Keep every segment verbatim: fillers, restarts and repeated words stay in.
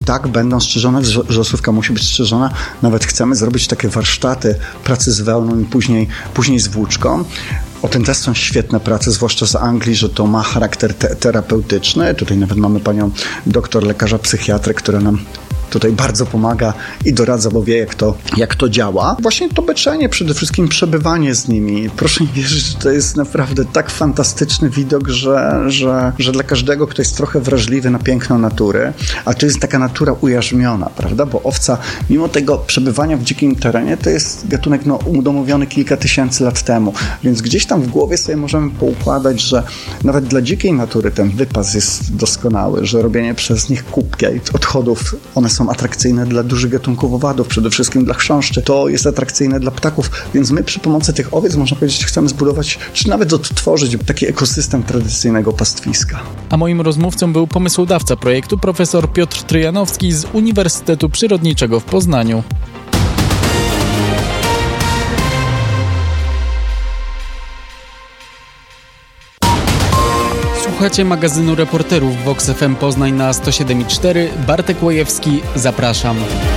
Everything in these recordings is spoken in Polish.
tak, będą strzyżone, wrzosówka musi być strzyżona. Nawet chcemy zrobić takie warsztaty pracy z wełną i później, później z włóczką. Autentycznie są świetne prace, zwłaszcza z Anglii, że to ma charakter te- terapeutyczny. Tutaj nawet mamy panią doktor, lekarza psychiatrę, która nam tutaj bardzo pomaga i doradza, bo wie, jak to, jak to działa. Właśnie to beczenie, przede wszystkim przebywanie z nimi. Proszę mi wierzyć, że to jest naprawdę tak fantastyczny widok, że, że, że dla każdego, kto jest trochę wrażliwy na piękno natury, a to jest taka natura ujarzmiona, prawda? Bo owca, mimo tego przebywania w dzikim terenie, to jest gatunek no, udomowiony kilka tysięcy lat temu. Więc gdzieś tam w głowie sobie możemy poukładać, że nawet dla dzikiej natury ten wypas jest doskonały, że robienie przez nich kubki odchodów, one są atrakcyjne dla dużych gatunków owadów, przede wszystkim dla chrząszczy. To jest atrakcyjne dla ptaków, więc my przy pomocy tych owiec, można powiedzieć, chcemy zbudować, czy nawet odtworzyć taki ekosystem tradycyjnego pastwiska. A moim rozmówcą był pomysłodawca projektu, profesor Piotr Tryjanowski z Uniwersytetu Przyrodniczego w Poznaniu. Słuchacie magazynu reporterów Vox F M Poznań na sto siedem i cztery. Bartek Łajewski, zapraszam.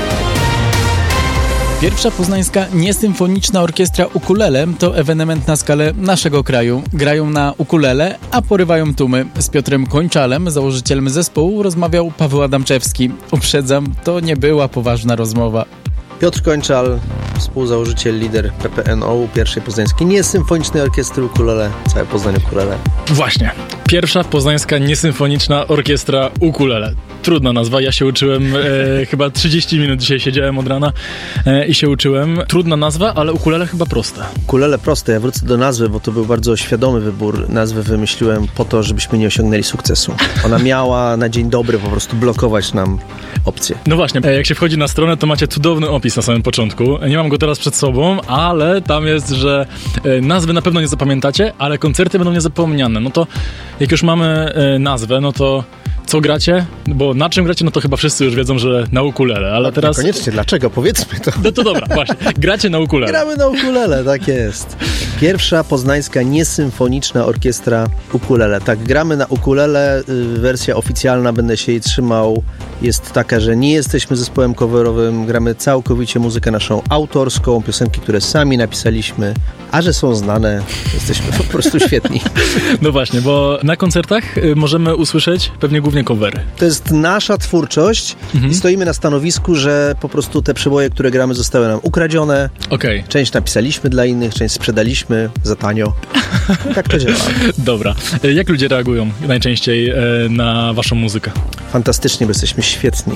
Pierwsza poznańska niesymfoniczna orkiestra ukulele to ewenement na skalę naszego kraju. Grają na ukulele, a porywają tłumy. Z Piotrem Kończalem, założycielem zespołu, rozmawiał Paweł Adamczewski. Uprzedzam, to nie była poważna rozmowa. Piotr Kończal, współzałożyciel, lider P P N O, pierwszej poznańskiej niesymfonicznej orkiestry ukulele, całe Poznań ukulele. Właśnie, pierwsza poznańska niesymfoniczna orkiestra ukulele. Trudna nazwa, ja się uczyłem e, chyba trzydzieści minut dzisiaj siedziałem od rana e, i się uczyłem. Trudna nazwa, ale ukulele chyba proste. Ukulele proste, ja wrócę do nazwy, bo to był bardzo świadomy wybór. Nazwę wymyśliłem po to, żebyśmy nie osiągnęli sukcesu. Ona miała na dzień dobry po prostu blokować nam opcje. No właśnie, e, jak się wchodzi na stronę, to macie cudowny opis na samym początku. Nie mam go teraz przed sobą, ale tam jest, że e, nazwy na pewno nie zapamiętacie, ale koncerty będą niezapomniane. No to jak już mamy e, nazwę, no to co gracie? Bo na czym gracie? No to chyba wszyscy już wiedzą, że na ukulele, ale teraz... Koniecznie, dlaczego? Powiedzmy to. No to dobra, właśnie. Gracie na ukulele. Gramy na ukulele, tak jest. Pierwsza poznańska niesymfoniczna orkiestra ukulele. Tak, gramy na ukulele. Wersja oficjalna, będę się jej trzymał, jest taka, że nie jesteśmy zespołem coverowym. Gramy całkowicie muzykę naszą autorską, piosenki, które sami napisaliśmy, a że są znane, jesteśmy po prostu świetni. No właśnie, bo na koncertach możemy usłyszeć pewnie głównie covery. To jest nasza twórczość mhm. i stoimy na stanowisku, że po prostu te przeboje, które gramy, zostały nam ukradzione. Okay. Część napisaliśmy dla innych, część sprzedaliśmy za tanio. Tak to działa. Dobra. Jak ludzie reagują najczęściej e, na waszą muzykę? Fantastycznie, bo jesteśmy świetni.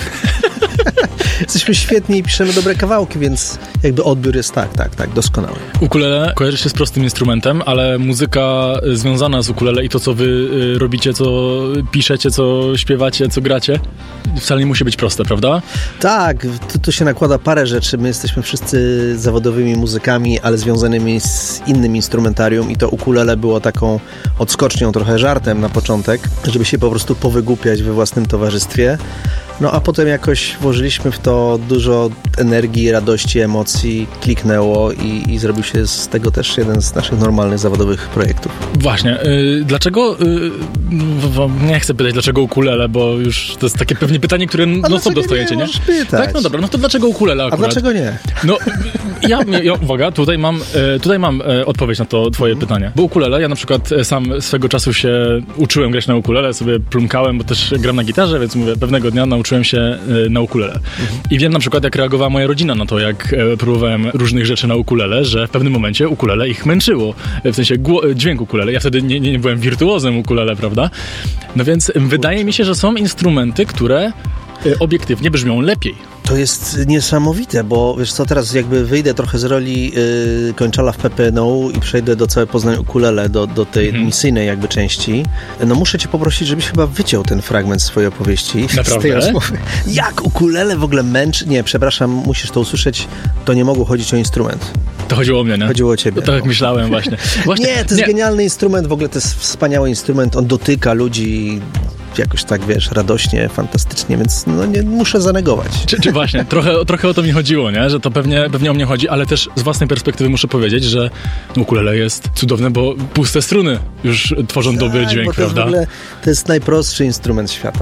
Jesteśmy świetni i piszemy dobre kawałki, więc jakby odbiór jest tak, tak, tak, doskonały. Ukulele kojarzy się z prostym instrumentem, ale muzyka związana z ukulele i to, co wy y, robicie, co piszecie, co śpiewacie, co gracie, wcale nie musi być proste, prawda? Tak, tu, tu się nakłada parę rzeczy. My jesteśmy wszyscy zawodowymi muzykami, ale związanymi z innym instrumentarium i to ukulele było taką odskocznią, trochę żartem na początek, żeby się po prostu powygłupiać we własnym towarzystwie. No a potem jakoś włożyliśmy w to dużo energii, radości, emocji, kliknęło i, i zrobił się z tego też jeden z naszych normalnych zawodowych projektów. Właśnie. Yy, dlaczego, yy, nie chcę pytać dlaczego ukulele, bo już to jest takie pewnie pytanie, które no co dostajecie, nie? nie? Tak, no dobra, no to dlaczego ukulele akurat? A dlaczego nie? No, ja, ja uwaga, tutaj mam, tutaj mam odpowiedź na to twoje pytanie. Bo ukulele, ja na przykład sam swego czasu się uczyłem grać na ukulele, sobie plumkałem, bo też gram na gitarze, więc mówię, pewnego dnia nauczyłem się na ukulele. Mhm. I wiem na przykład, jak reagowała moja rodzina na to, jak próbowałem różnych rzeczy na ukulele, że w pewnym momencie ukulele ich męczyło. W sensie gło- dźwięk ukulele. Ja wtedy nie, nie byłem wirtuozem ukulele, prawda? No więc Kurczę. Wydaje mi się, że są instrumenty, które obiektywnie brzmią lepiej. To jest niesamowite, bo wiesz co, teraz jakby wyjdę trochę z roli yy, Kończala w P P N O i przejdę do całej Poznań ukulele, do, do tej mm. misyjnej jakby części. No muszę cię poprosić, żebyś chyba wyciął ten fragment swojej opowieści. Naprawdę? Z tej rozmowy. Jak ukulele w ogóle męczy? Nie, przepraszam, musisz to usłyszeć. To nie mogło chodzić o instrument. To chodziło o mnie, nie? Chodziło o ciebie. To tak jak myślałem właśnie. właśnie. Nie, to jest nie. genialny instrument, w ogóle to jest wspaniały instrument. On dotyka ludzi jakoś tak, wiesz, radośnie, fantastycznie, więc no nie muszę zanegować. Czy, czy właśnie, trochę, trochę o to mi chodziło, nie? Że to pewnie, pewnie o mnie chodzi, ale też z własnej perspektywy muszę powiedzieć, że ukulele jest cudowne, bo puste struny już tworzą tak, dobry dźwięk, bo to prawda? Jest w ogóle, to jest najprostszy instrument świata.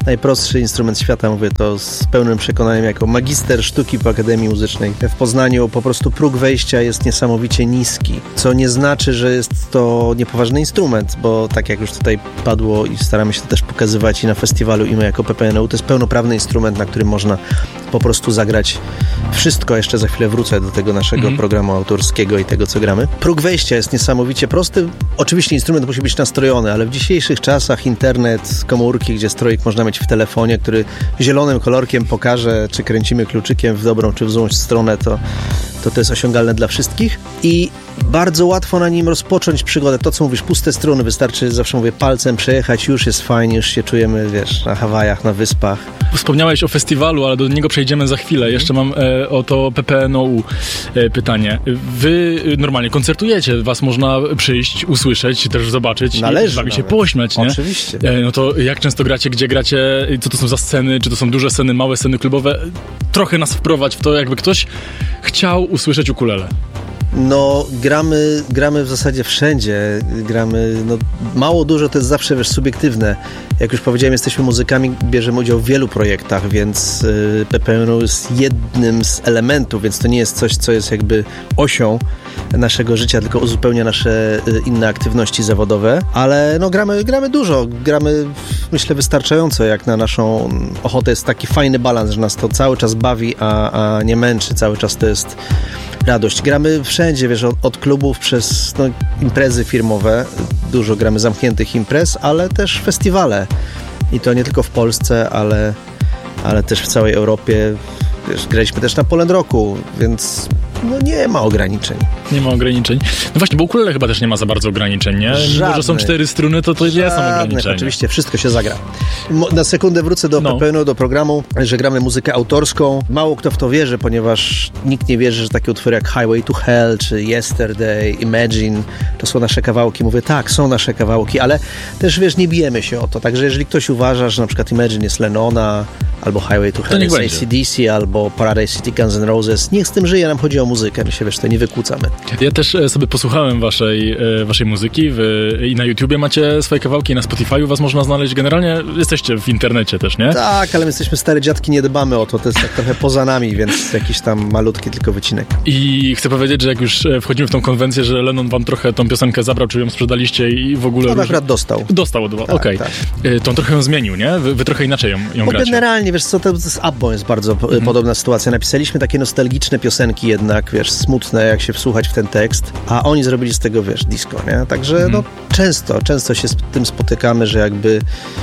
najprostszy instrument świata, mówię to z pełnym przekonaniem, jako magister sztuki po Akademii Muzycznej w Poznaniu. Po prostu próg wejścia jest niesamowicie niski, co nie znaczy, że jest to niepoważny instrument, bo tak jak już tutaj padło i staramy się to też pokazywać i na festiwalu, i my jako P P N U, to jest pełnoprawny instrument, na którym można po prostu zagrać wszystko. Jeszcze za chwilę wrócę do tego naszego mm. programu autorskiego i tego, co gramy. Próg wejścia jest niesamowicie prosty. Oczywiście instrument musi być nastrojony, ale w dzisiejszych czasach internet, komórki, gdzie stroik można mieć w telefonie, który zielonym kolorkiem pokaże, czy kręcimy kluczykiem w dobrą, czy w złą stronę, to to, to jest osiągalne dla wszystkich i bardzo łatwo na nim rozpocząć przygodę. To, co mówisz, puste struny, wystarczy, zawsze mówię, palcem przejechać, już jest fajnie, już się czujemy, wiesz, na Hawajach, na wyspach. Wspomniałeś o festiwalu, ale do niego przejdziemy za chwilę. Jeszcze mam e, o to P P N U e, pytanie. Wy normalnie koncertujecie, was można przyjść, usłyszeć, też zobaczyć. Należy i z wami się nawet pośmiać, nie? Oczywiście. E, no to jak często gracie, gdzie gracie, co to są za sceny, czy to są duże sceny, małe sceny klubowe? Trochę nas wprowadź w to, jakby ktoś chciał usłyszeć ukulele. No, gramy, gramy w zasadzie wszędzie, gramy, no, mało dużo, to jest zawsze, wiesz, subiektywne. Jak już powiedziałem, jesteśmy muzykami, bierzemy udział w wielu projektach, więc y, P P N U jest jednym z elementów, więc to nie jest coś, co jest jakby osią naszego życia, tylko uzupełnia nasze y, inne aktywności zawodowe, ale no gramy, gramy dużo, gramy, myślę, wystarczająco, jak na naszą ochotę. Jest taki fajny balans, że nas to cały czas bawi, a, a nie męczy, cały czas to jest radość. Gramy wszędzie, wiesz, od, od klubów przez no, imprezy firmowe, dużo gramy zamkniętych imprez, ale też festiwale. I to nie tylko w Polsce, ale, ale też w całej Europie. Wiesz, graliśmy też na Poland Rocku, więc no nie ma ograniczeń. Nie ma ograniczeń. No właśnie, bo ukulele chyba też nie ma za bardzo ograniczeń, nie? Mimo że są cztery struny, to to nie są ograniczenia. Oczywiście, wszystko się zagra. Na sekundę wrócę do no. P P N U, do programu, że gramy muzykę autorską. Mało kto w to wierzy, ponieważ nikt nie wierzy, że takie utwory jak Highway to Hell, czy Yesterday, Imagine, to są nasze kawałki. Mówię, tak, są nasze kawałki, ale też, wiesz, nie bijemy się o to. Także jeżeli ktoś uważa, że na przykład Imagine jest Lennona, albo Highway to Hell jest A C D C, albo Paradise City, Guns N' Roses, niech z tym żyje, nam chodzi o muzykę. My się, wiesz, to nie wykłócamy. Ja też sobie posłuchałem waszej, waszej muzyki. Wy i na YouTubie macie swoje kawałki, i na Spotify'u was można znaleźć. Generalnie jesteście w internecie też, nie? Tak, ale my jesteśmy stare dziadki, nie dbamy o to. To jest tak trochę poza nami, więc jakiś tam malutki tylko wycinek. I chcę powiedzieć, że jak już wchodzimy w tą konwencję, że Lennon wam trochę tą piosenkę zabrał, czy ją sprzedaliście i w ogóle... On akurat dostał. Dostał od was, tak, okej. Tak. To on trochę ją zmienił, nie? Wy, wy trochę inaczej ją, ją Bo gracie. generalnie, wiesz co, to z Abbą jest bardzo mhm. podobna sytuacja. Napisaliśmy takie nostalgiczne piosenki jednak, wiesz, smutne, jak się wsłuchać w ten tekst, a oni zrobili z tego, wiesz, disco, nie? Także mhm. no często, często się z tym spotykamy, że jakby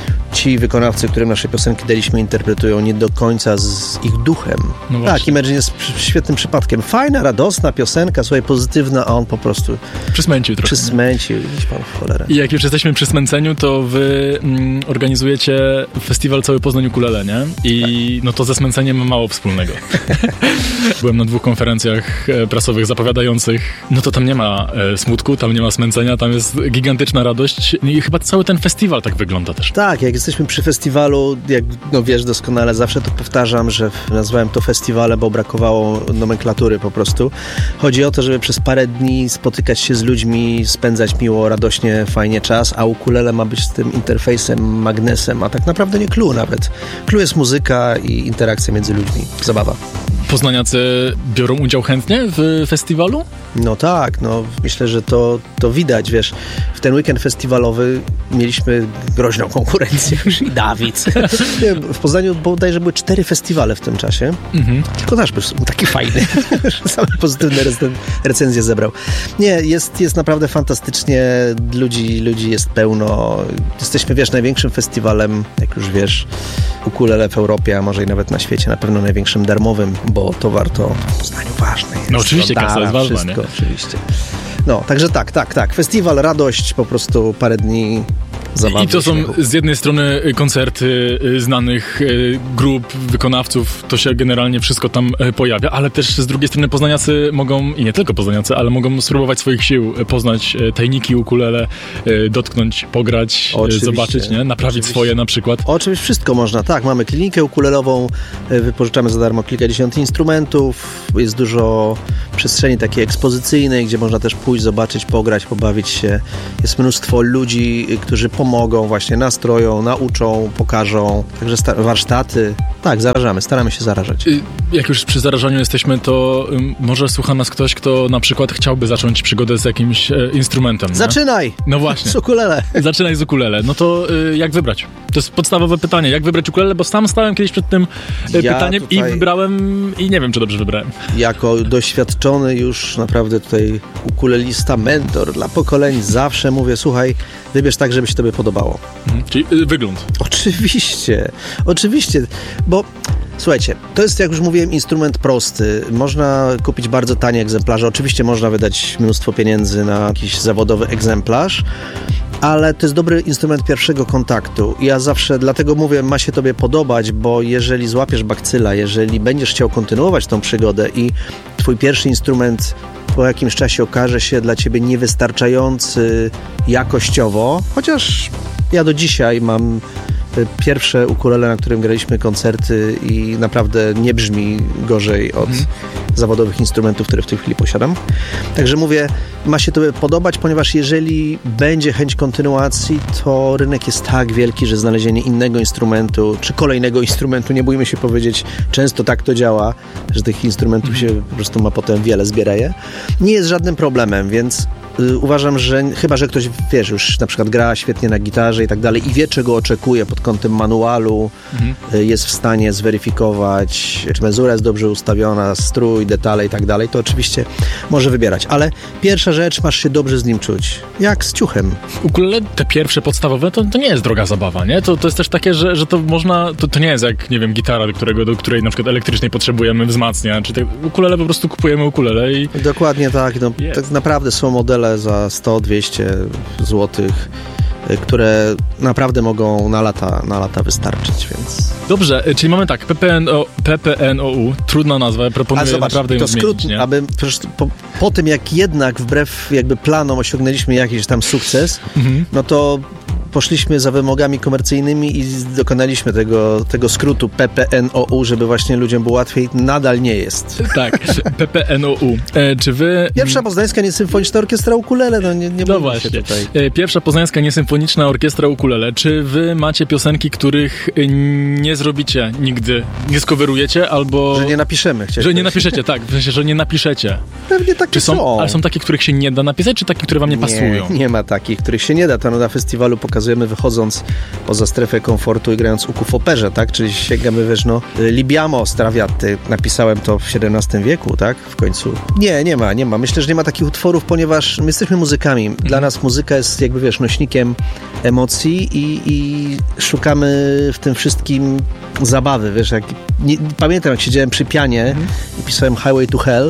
ci wykonawcy, którym nasze piosenki daliśmy, interpretują nie do końca z ich duchem. No tak, Imagine jest świetnym przypadkiem. Fajna, radosna piosenka, słuchaj, pozytywna, a on po prostu przysmęcił trochę. Przysmęcił, idź pan w cholerę. I jak już jesteśmy przy smęceniu, to wy mm, organizujecie festiwal Cały Poznań Ukulele, nie? I tak. no to ze smęceniem ma mało wspólnego. Byłem na dwóch konferencjach prasowych zapowiadających, no to tam nie ma e, smutku, tam nie ma smęcenia, tam jest gigantyczna radość i chyba cały ten festiwal tak wygląda też. Tak, jak jesteśmy przy festiwalu, jak no wiesz doskonale, zawsze to powtarzam, że nazwałem to festiwalem, bo brakowało nomenklatury po prostu. Chodzi o to, żeby przez parę dni spotykać się z ludźmi, spędzać miło, radośnie, fajnie czas, a ukulele ma być tym interfejsem, magnesem, a tak naprawdę nie clue nawet. Clue jest muzyka i interakcja między ludźmi, zabawa. Poznaniacy biorą udział chętnie w festiwalu? No tak, no myślę, że to, to widać, wiesz, w ten weekend festiwalowy mieliśmy groźną konkurencję już i Dawid. W Poznaniu bodajże były cztery festiwale w tym czasie, mhm. tylko nasz był taki fajny, same pozytywne recenzje zebrał. Nie, jest, jest naprawdę fantastycznie, ludzi, ludzi jest pełno, jesteśmy, wiesz, największym festiwalem, jak już wiesz, ukulele w Europie, a może i nawet na świecie, na pewno największym darmowym, bo to warto w Poznaniu ważne jest. No oczywiście, kasa jest ważna, wszystko, nie? Oczywiście. No, także tak, tak, tak. Festiwal, radość, po prostu parę dni zabawy. I to są śmiechu. Z jednej strony koncerty znanych grup, wykonawców, to się generalnie wszystko tam pojawia, ale też z drugiej strony poznaniacy mogą, i nie tylko poznaniacy, ale mogą spróbować swoich sił, poznać tajniki ukulele, dotknąć, pograć, oczywiście, zobaczyć, nie? Naprawić oczywiście. Swoje na przykład. Oczywiście wszystko można, tak. Mamy klinikę ukulelową, wypożyczamy za darmo kilkadziesiąt instrumentów, jest dużo przestrzeni takiej ekspozycyjnej, gdzie można też pójść, zobaczyć, pograć, pobawić się. Jest mnóstwo ludzi, którzy pomogą, właśnie nastroją, nauczą, pokażą. Także sta- warsztaty. Tak, zarażamy, staramy się zarażać. Jak już przy zarażaniu jesteśmy, to um, może słucha nas ktoś, kto na przykład chciałby zacząć przygodę z jakimś e, instrumentem. Nie? Zaczynaj! No właśnie. Z ukulele. Zaczynaj z ukulele. No to y, jak wybrać? To jest podstawowe pytanie. Jak wybrać ukulele? Bo sam stałem kiedyś przed tym y, Ja pytaniem tutaj- i wybrałem i nie wiem, czy dobrze wybrałem. Jako doświadczony już naprawdę tutaj ukulelista, mentor dla pokoleń, zawsze mówię, słuchaj, wybierz tak, żeby się tobie podobało. Mhm. Czyli y, wygląd. Oczywiście, oczywiście, bo słuchajcie, to jest, jak już mówiłem, instrument prosty. Można kupić bardzo tanie egzemplarze. Oczywiście można wydać mnóstwo pieniędzy na jakiś zawodowy egzemplarz, ale to jest dobry instrument pierwszego kontaktu. Ja zawsze dlatego mówię, ma się tobie podobać, bo jeżeli złapiesz bakcyla, jeżeli będziesz chciał kontynuować tą przygodę i twój pierwszy instrument po jakimś czasie okaże się dla ciebie niewystarczający jakościowo, chociaż ja do dzisiaj mam pierwsze ukulele, na którym graliśmy koncerty i naprawdę nie brzmi gorzej od mm. zawodowych instrumentów, które w tej chwili posiadam. Także mówię, ma się to podobać, ponieważ jeżeli będzie chęć kontynuacji, to rynek jest tak wielki, że znalezienie innego instrumentu, czy kolejnego instrumentu, nie bójmy się powiedzieć, często tak to działa, że tych instrumentów mm. się po prostu ma potem wiele, zbiera je, nie jest żadnym problemem, więc y, uważam, że chyba, że ktoś, wiesz, już na przykład gra świetnie na gitarze i tak dalej i wie, czego oczekuje pod kątem manualu, mhm. jest w stanie zweryfikować, czy mezura jest dobrze ustawiona, strój, detale i tak dalej, to oczywiście może wybierać. Ale pierwsza rzecz, masz się dobrze z nim czuć. Jak z ciuchem. Ukulele, te pierwsze podstawowe, to, to nie jest droga zabawa, nie? To, to jest też takie, że, że to można, to, to nie jest jak, nie wiem, gitara, do, którego, do której na przykład elektrycznej potrzebujemy wzmacnia, czy te ukulele po prostu kupujemy ukulele i... Dokładnie tak. No, yes. Tak naprawdę są modele za sto dwieście złotych, które naprawdę mogą na lata, na lata wystarczyć, więc... Dobrze, czyli mamy tak, P P N O, P P N O U, trudna nazwa, proponuję zobacz, naprawdę ją to zmienić, skrót, nie? aby po, po tym, jak jednak wbrew jakby planom osiągnęliśmy jakiś tam sukces, mhm. no to poszliśmy za wymogami komercyjnymi i dokonaliśmy tego, tego skrótu P P N O U, żeby właśnie ludziom było łatwiej. Nadal nie jest. Tak, P P N O U. E, czy wy... Pierwsza Poznańska Niesymfoniczna Orkiestra Ukulele, no nie, nie no właśnie. się tutaj. E, Pierwsza Poznańska Niesymfoniczna Orkiestra Ukulele. Czy wy macie piosenki, których nie zrobicie nigdy, nie skowerujecie, albo... Że nie napiszemy. Że nie napiszecie, tak. W sensie, że nie napiszecie. Pewnie takie czy są, są. Ale są takie, których się nie da napisać, czy takie, które wam nie, nie pasują? Nie ma takich, których się nie da. To no, na festiwalu pokazujemy wychodząc poza strefę komfortu i grając uku w operze, tak? Czyli sięgamy, wiesz, no, Libiamo Straviaty. Napisałem to w siedemnastym wieku, tak? W końcu. Nie, nie ma, nie ma. Myślę, że nie ma takich utworów, ponieważ my jesteśmy muzykami. Dla nas muzyka jest jakby, wiesz, nośnikiem emocji i, i szukamy w tym wszystkim zabawy, wiesz, jak nie, pamiętam, jak siedziałem przy pianie mhm. i pisałem Highway to Hell,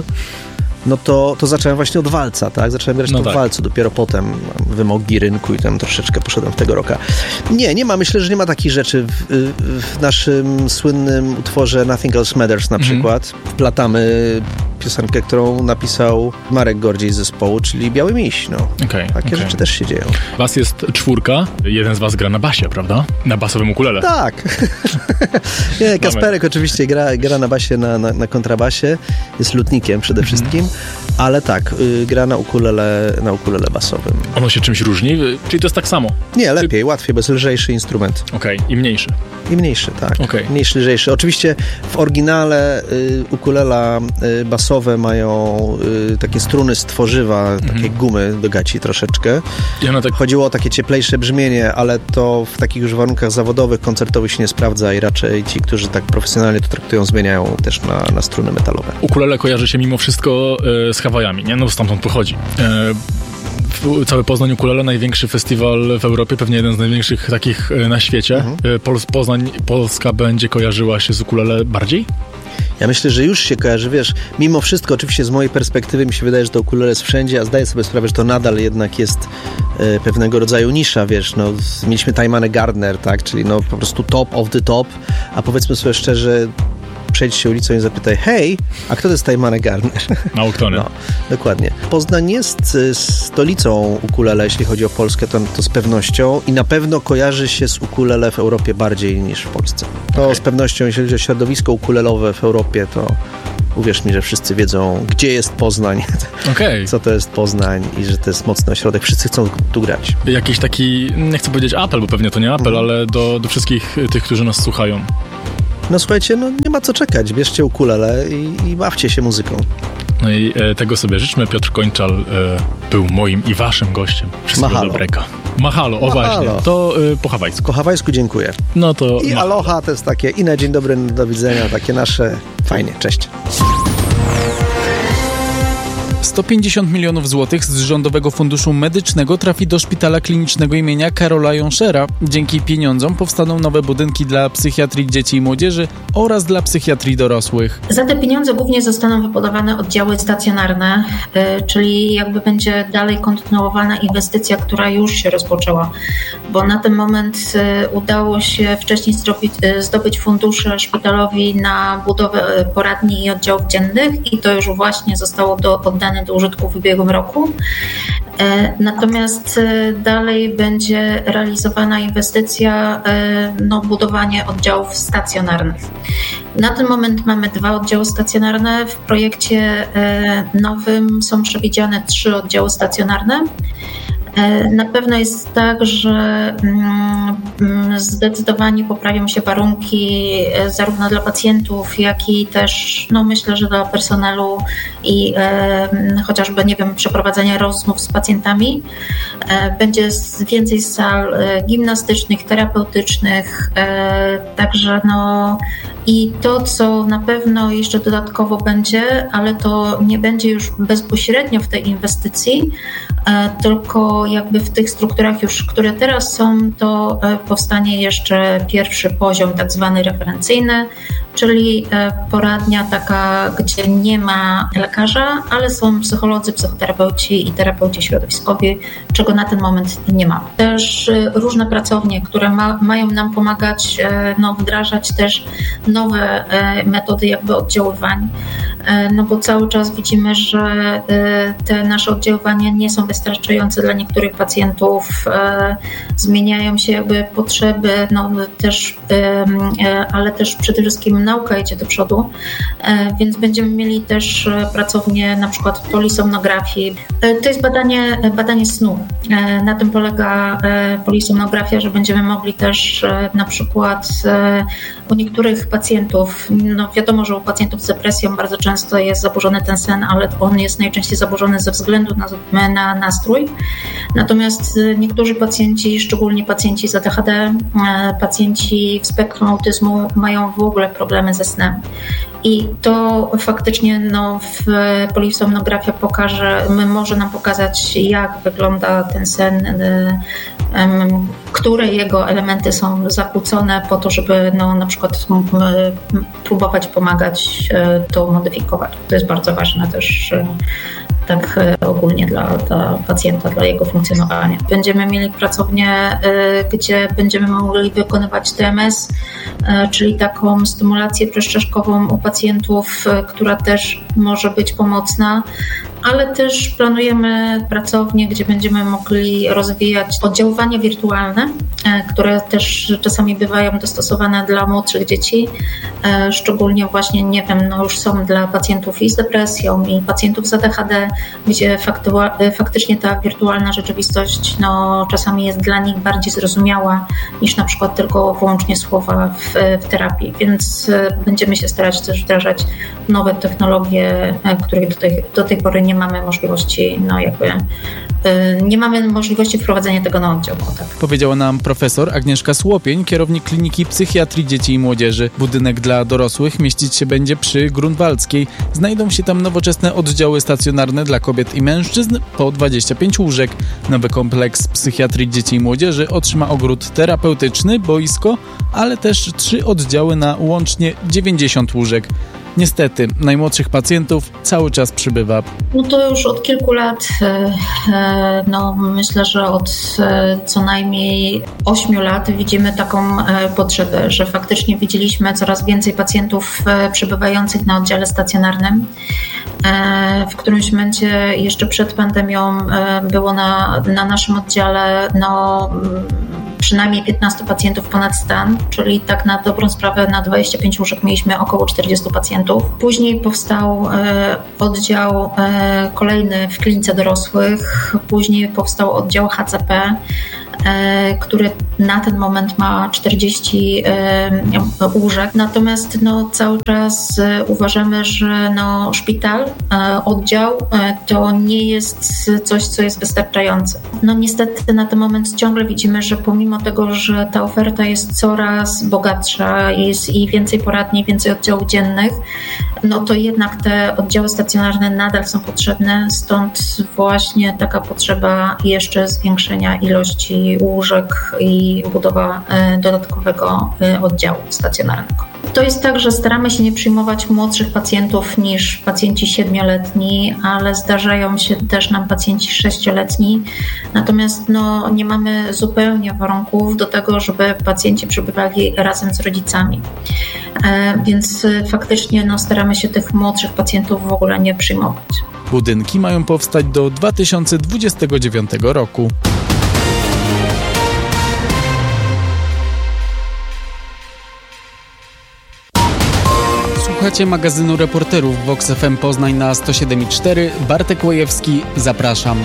no to, to zacząłem właśnie od walca, tak? Zacząłem grać no to tak. w walcu, dopiero potem wymogi rynku i tam troszeczkę poszedłem w tego roka. Nie, nie ma, myślę, że nie ma takich rzeczy. W, w naszym słynnym utworze Nothing Else Matters na przykład mhm. wplatamy piosenkę, którą napisał Marek Gordziej z zespołu, czyli Biały Miś, no. Okay, Takie okay. rzeczy też się dzieją. Was jest czwórka, jeden z was gra na basie, prawda? Na basowym ukulele. Tak. Nie, Kasperek oczywiście gra, gra na basie, na, na, na kontrabasie, jest lutnikiem przede mhm. wszystkim, ale tak, y, gra na ukulele, na ukulele basowym. Ono się czymś różni? Czyli to jest tak samo? Nie, lepiej, Czy... łatwiej, bo jest lżejszy instrument. Okej, okay. I mniejszy. I mniejszy, tak. Okay. Mniejszy, lżejszy. Oczywiście w oryginale y, ukulela y, basowe mają y, takie struny z tworzywa, mhm. takie gumy do gaci troszeczkę. Ja tak... Chodziło o takie cieplejsze brzmienie, ale to w takich już warunkach zawodowych, koncertowych się nie sprawdza i raczej ci, którzy tak profesjonalnie to traktują, zmieniają też na, na struny metalowe. Ukulele kojarzy się mimo wszystko y, z Hawajami, nie? No stamtąd pochodzi. Y, Cały Poznań Ukulele, największy festiwal w Europie, pewnie jeden z największych takich na świecie. Mhm. Pol- Poznań, Polska będzie kojarzyła się z ukulele bardziej? Ja myślę, że już się kojarzy, wiesz, mimo wszystko, oczywiście z mojej perspektywy mi się wydaje, że to ukulele jest wszędzie, a zdaję sobie sprawę, że to nadal jednak jest e, pewnego rodzaju nisza, wiesz, no, mieliśmy Tymane Gardner, tak, czyli no po prostu top of the top, a powiedzmy sobie szczerze, przejdź się ulicą i zapytaj, hej, a kto to jest Tymane Gardner? Mało kto, nie? No, dokładnie. Poznań jest stolicą ukulele, jeśli chodzi o Polskę, to, to z pewnością i na pewno kojarzy się z ukulele w Europie bardziej niż w Polsce. To okay. z pewnością, jeśli chodzi o środowisko ukulelowe w Europie, to Uwierz mi, że wszyscy wiedzą, gdzie jest Poznań, okay. co to jest Poznań i że to jest mocny ośrodek. Wszyscy chcą tu grać. Jakiś taki, nie chcę powiedzieć apel, bo pewnie to nie apel, mhm. ale do, do wszystkich tych, którzy nas słuchają. No słuchajcie, no nie ma co czekać. Bierzcie ukulele i, i bawcie się muzyką. No i e, tego sobie życzmy. Piotr Kończal e, był moim i waszym gościem. Wszystkiego Mahalo. dobrego. Mahalo, o Mahalo. właśnie. To e, po hawajsku. Po hawajsku dziękuję. No to I mahalo. aloha to jest takie i na dzień dobry, do widzenia, takie nasze. Fajnie, cześć. sto pięćdziesiąt milionów złotych z Rządowego Funduszu Medycznego trafi do Szpitala Klinicznego imienia Karola Jonszera. Dzięki pieniądzom powstaną nowe budynki dla psychiatrii dzieci i młodzieży oraz dla psychiatrii dorosłych. Za te pieniądze głównie zostaną wybudowane oddziały stacjonarne, czyli jakby będzie dalej kontynuowana inwestycja, która już się rozpoczęła, bo na ten moment udało się wcześniej zdobyć, zdobyć fundusze szpitalowi na budowę poradni i oddziałów dziennych i to już właśnie zostało do, oddane do użytku w ubiegłym roku. Natomiast dalej będzie realizowana inwestycja, no, budowanie oddziałów stacjonarnych. Na ten moment mamy dwa oddziały stacjonarne. W projekcie nowym są przewidziane trzy oddziały stacjonarne. Na pewno jest tak, że zdecydowanie poprawią się warunki zarówno dla pacjentów, jak i też, no myślę, że dla personelu i e, chociażby, nie wiem, przeprowadzenia rozmów z pacjentami. E, będzie więcej sal gimnastycznych, terapeutycznych, e, także no i to, co na pewno jeszcze dodatkowo będzie, ale to nie będzie już bezpośrednio w tej inwestycji, tylko jakby w tych strukturach już, które teraz są, to powstanie jeszcze pierwszy poziom, tak zwany referencyjny, czyli poradnia taka, gdzie nie ma lekarza, ale są psycholodzy, psychoterapeuci i terapeuci środowiskowi, czego na ten moment nie ma. Też różne pracownie, które ma, mają nam pomagać, no, wdrażać też nowe metody jakby oddziaływań, no bo cały czas widzimy, że te nasze oddziaływania nie są wystarczające dla niektórych pacjentów, zmieniają się jakby potrzeby, no też, ale też przede wszystkim nauka idzie do przodu, więc będziemy mieli też pracownię na przykład polisomnografii. To jest badanie, badanie snu. Na tym polega polisomnografia, że będziemy mogli też na przykład u niektórych pacjentów, no wiadomo, że u pacjentów z depresją bardzo często jest zaburzony ten sen, ale on jest najczęściej zaburzony ze względu na, na nastrój. Natomiast niektórzy pacjenci, szczególnie pacjenci z A D H D, pacjenci w spektrum autyzmu mają w ogóle problemy ze snem. I to faktycznie no, w polisomnografia pokaże, może nam pokazać, jak wygląda ten sen, które jego elementy są zakłócone po to, żeby no, na przykład próbować pomagać to modyfikować. To jest bardzo ważne też tak ogólnie dla, dla pacjenta, dla jego funkcjonowania. Będziemy mieli pracownię, gdzie będziemy mogli wykonywać T M S, czyli taką stymulację przestrzeszkową u pacjentów, która też może być pomocna, ale też planujemy pracownię, gdzie będziemy mogli rozwijać oddziaływania wirtualne, które też czasami bywają dostosowane dla młodszych dzieci, szczególnie właśnie, nie wiem, no już są dla pacjentów i z depresją, i pacjentów z A D H D, gdzie faktu- faktycznie ta wirtualna rzeczywistość no, czasami jest dla nich bardziej zrozumiała niż na przykład tylko wyłącznie słowa w, w terapii, więc będziemy się starać też wdrażać nowe technologie, których do tej, do tej pory nie mamy możliwości, no jakby nie mamy możliwości wprowadzenia tego na oddział. Tak. Powiedziała nam profesor Agnieszka Słopień, kierownik Kliniki Psychiatrii Dzieci i Młodzieży. Budynek dla dorosłych mieścić się będzie przy Grunwaldzkiej. Znajdą się tam nowoczesne oddziały stacjonarne dla kobiet i mężczyzn po dwadzieścia pięć łóżek. Nowy kompleks Psychiatrii Dzieci i Młodzieży otrzyma ogród terapeutyczny, boisko, ale też trzy oddziały na łącznie dziewięćdziesiąt łóżek. Niestety, najmłodszych pacjentów cały czas przybywa. No to już od kilku lat, no myślę, że od co najmniej ośmiu lat widzimy taką potrzebę, że faktycznie widzieliśmy coraz więcej pacjentów przybywających na oddziale stacjonarnym. W którymś momencie jeszcze przed pandemią było na, na naszym oddziale no, przynajmniej piętnastu pacjentów ponad stan, czyli tak na dobrą sprawę na dwadzieścia pięć łóżek mieliśmy około czterdziestu pacjentów. Później powstał e, oddział e, kolejny w klinice dorosłych, później powstał oddział H C P, e, który na ten moment ma czterdzieści e, łóżek. Natomiast no, cały czas e, uważamy, że no, szpital, e, oddział e, to nie jest coś, co jest wystarczające. No niestety na ten moment ciągle widzimy, że pomimo tego, że ta oferta jest coraz bogatsza, jest i więcej poradni, więcej oddziałów dziennych, no to jednak te oddziały stacjonarne nadal są potrzebne, stąd właśnie taka potrzeba jeszcze zwiększenia ilości łóżek i budowa dodatkowego oddziału stacjonarnego. To jest tak, że staramy się nie przyjmować młodszych pacjentów niż pacjenci siedmioletni, ale zdarzają się też nam pacjenci sześcioletni, natomiast no, nie mamy zupełnie warunków do tego, żeby pacjenci przebywali razem z rodzicami. E, więc faktycznie no, staramy się tych młodszych pacjentów w ogóle nie przyjmować. Budynki mają powstać do dwa tysiące dwudziestego dziewiątego roku. Słuchacie magazynu reporterów Vox F M Poznań na sto siedem i cztery. Bartek Łajewski, zapraszam.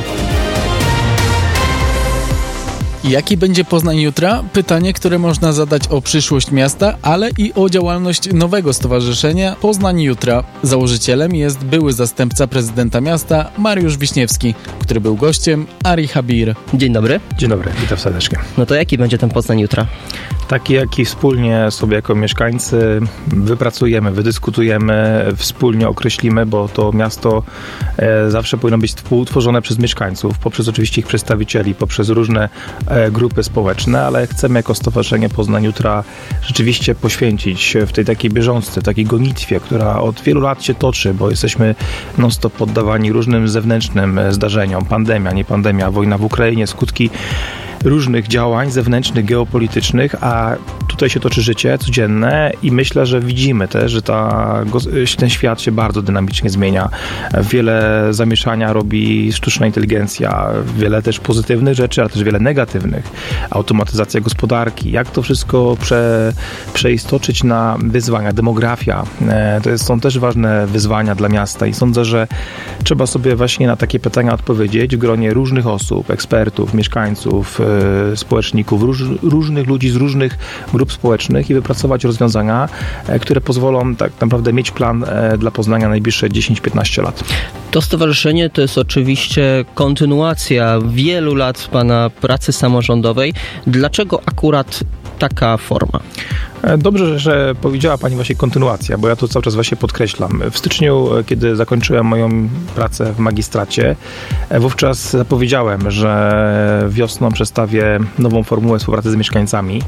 Jaki będzie Poznań jutra? Pytanie, które można zadać o przyszłość miasta, ale i o działalność nowego stowarzyszenia Poznań Jutra. Założycielem jest były zastępca prezydenta miasta Mariusz Wiśniewski, który był gościem Ari Habir. Dzień dobry. Dzień dobry, witam serdecznie. No to jaki będzie ten Poznań Jutra? Taki, jaki wspólnie sobie jako mieszkańcy wypracujemy, wydyskutujemy, wspólnie określimy, bo to miasto e, zawsze powinno być współtworzone przez mieszkańców, poprzez oczywiście ich przedstawicieli, poprzez różne e, grupy społeczne, ale chcemy jako Stowarzyszenie Poznań Jutra rzeczywiście poświęcić w tej takiej bieżączce, takiej gonitwie, która od wielu lat się toczy, bo jesteśmy non-stop poddawani różnym zewnętrznym zdarzeniom. Pandemia, nie pandemia, wojna w Ukrainie, skutki różnych działań zewnętrznych, geopolitycznych, a tutaj się toczy życie codzienne i myślę, że widzimy też, że ta, ten świat się bardzo dynamicznie zmienia. Wiele zamieszania robi sztuczna inteligencja, wiele też pozytywnych rzeczy, ale też wiele negatywnych. Automatyzacja gospodarki, jak to wszystko prze, przeistoczyć na wyzwania, demografia. To jest, są też ważne wyzwania dla miasta i sądzę, że trzeba sobie właśnie na takie pytania odpowiedzieć w gronie różnych osób, ekspertów, mieszkańców, społeczników, róż, różnych ludzi z różnych grup społecznych i wypracować rozwiązania, które pozwolą tak naprawdę mieć plan dla Poznania na najbliższe dziesięć do piętnastu lat. To stowarzyszenie to jest oczywiście kontynuacja wielu lat Pana pracy samorządowej. Dlaczego akurat taka forma? Dobrze, że powiedziała Pani właśnie kontynuacja, bo ja to cały czas właśnie podkreślam. W styczniu, kiedy zakończyłem moją pracę w magistracie, wówczas zapowiedziałem, że wiosną przedstawię nową formułę współpracy z mieszkańcami,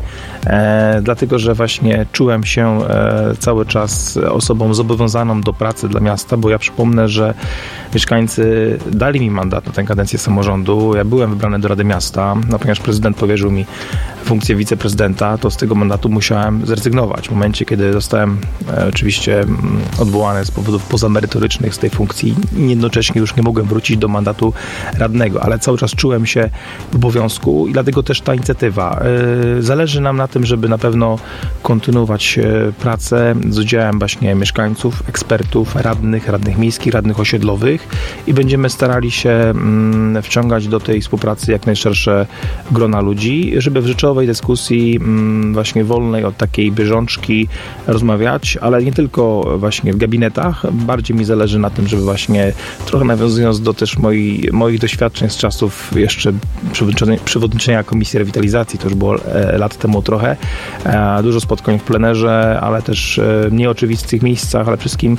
e, dlatego, że właśnie czułem się e, cały czas osobą zobowiązaną do pracy dla miasta, bo ja przypomnę, że mieszkańcy dali mi mandat na tę kadencję samorządu. Ja byłem wybrany do Rady Miasta, no, ponieważ prezydent powierzył mi funkcję wiceprezydenta, to z tego mandatu musiałem zrezygnować. W momencie, kiedy zostałem e, oczywiście odwołany z powodów pozamerytorycznych z tej funkcji i jednocześnie już nie mogłem wrócić do mandatu radnego, ale cały czas czułem się w obowiązku i dlatego też ta inicjatywa. E, zależy nam na tym, żeby na pewno kontynuować e, pracę z udziałem właśnie mieszkańców, ekspertów, radnych, radnych miejskich, radnych osiedlowych i będziemy starali się mm, wciągać do tej współpracy jak najszersze grona ludzi, żeby w rzeczowej dyskusji mm, właśnie wolnej od takiej bieżączki rozmawiać, ale nie tylko właśnie w gabinetach. Bardziej mi zależy na tym, żeby właśnie trochę nawiązując do też moi, moich doświadczeń z czasów jeszcze przewodniczenia Komisji Rewitalizacji, to już było lat temu trochę, dużo spotkań w plenerze, ale też w nieoczywistych miejscach, ale wszystkim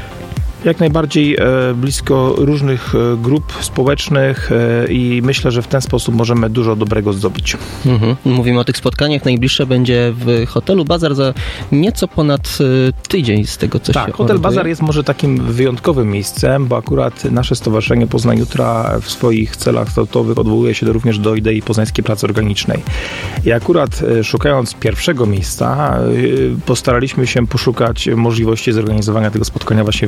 jak najbardziej blisko różnych grup społecznych i myślę, że w ten sposób możemy dużo dobrego zrobić. Mhm. Mówimy o tych spotkaniach. Najbliższe będzie w hotelu Bazar za nieco ponad tydzień z tego, co tak, się hotel orientuje. Bazar jest może takim wyjątkowym miejscem, bo akurat nasze Stowarzyszenie Poznań Jutra w swoich celach statutowych odwołuje się również do idei poznańskiej pracy organicznej. I akurat szukając pierwszego miejsca postaraliśmy się poszukać możliwości zorganizowania tego spotkania właśnie w Bazarze.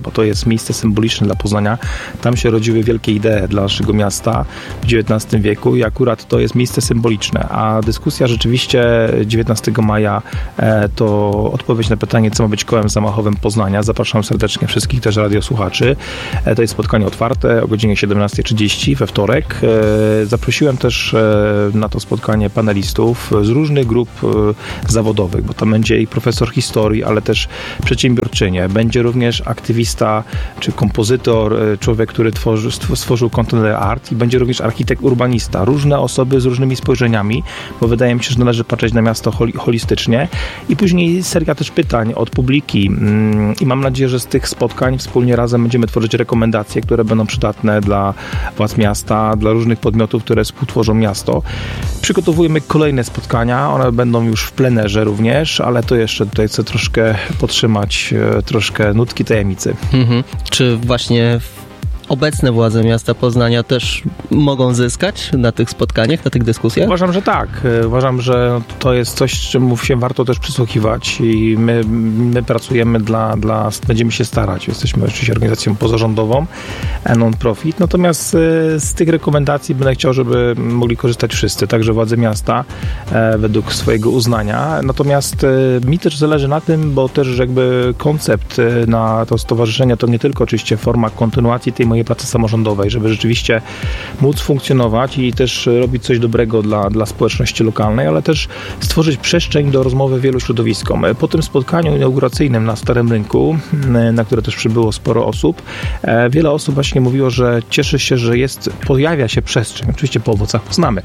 bo to jest miejsce symboliczne dla Poznania. Tam się rodziły wielkie idee dla naszego miasta w dziewiętnastym wieku i akurat to jest miejsce symboliczne, a dyskusja rzeczywiście dziewiętnastego maja to odpowiedź na pytanie, co ma być kołem zamachowym Poznania. Zapraszam serdecznie wszystkich też radiosłuchaczy. To jest spotkanie otwarte o godzinie siedemnasta trzydzieści we wtorek. Zaprosiłem też na to spotkanie panelistów z różnych grup zawodowych, bo tam będzie i profesor historii, ale też przedsiębiorczynie. Będzie również aktywista czy kompozytor, człowiek, który tworzy, stworzył Container Art i będzie również architekt urbanista. Różne osoby z różnymi spojrzeniami, bo wydaje mi się, że należy patrzeć na miasto hol- holistycznie. I później seria też pytań od publiki i mam nadzieję, że z tych spotkań wspólnie razem będziemy tworzyć rekomendacje, które będą przydatne dla władz miasta, dla różnych podmiotów, które współtworzą miasto. Przygotowujemy kolejne spotkania, one będą już w plenerze również, ale to jeszcze tutaj chcę troszkę podtrzymać, troszkę nutki tajemnicy. Mhm. Czy właśnie obecne władze miasta Poznania też mogą zyskać na tych spotkaniach, na tych dyskusjach? Uważam, że tak. Uważam, że to jest coś, czemu się warto też przysłuchiwać i my, my pracujemy dla, dla, będziemy się starać. Jesteśmy oczywiście organizacją pozarządową, non-profit, natomiast z tych rekomendacji będę chciał, żeby mogli korzystać wszyscy, także władze miasta według swojego uznania. Natomiast mi też zależy na tym, bo też jakby koncept na to stowarzyszenie to nie tylko oczywiście forma kontynuacji tej mojej pracy samorządowej, żeby rzeczywiście móc funkcjonować i też robić coś dobrego dla, dla społeczności lokalnej, ale też stworzyć przestrzeń do rozmowy wielu środowiskom. Po tym spotkaniu inauguracyjnym na Starym Rynku, na które też przybyło sporo osób, wiele osób właśnie mówiło, że cieszy się, że jest, pojawia się przestrzeń, oczywiście po owocach poznamy,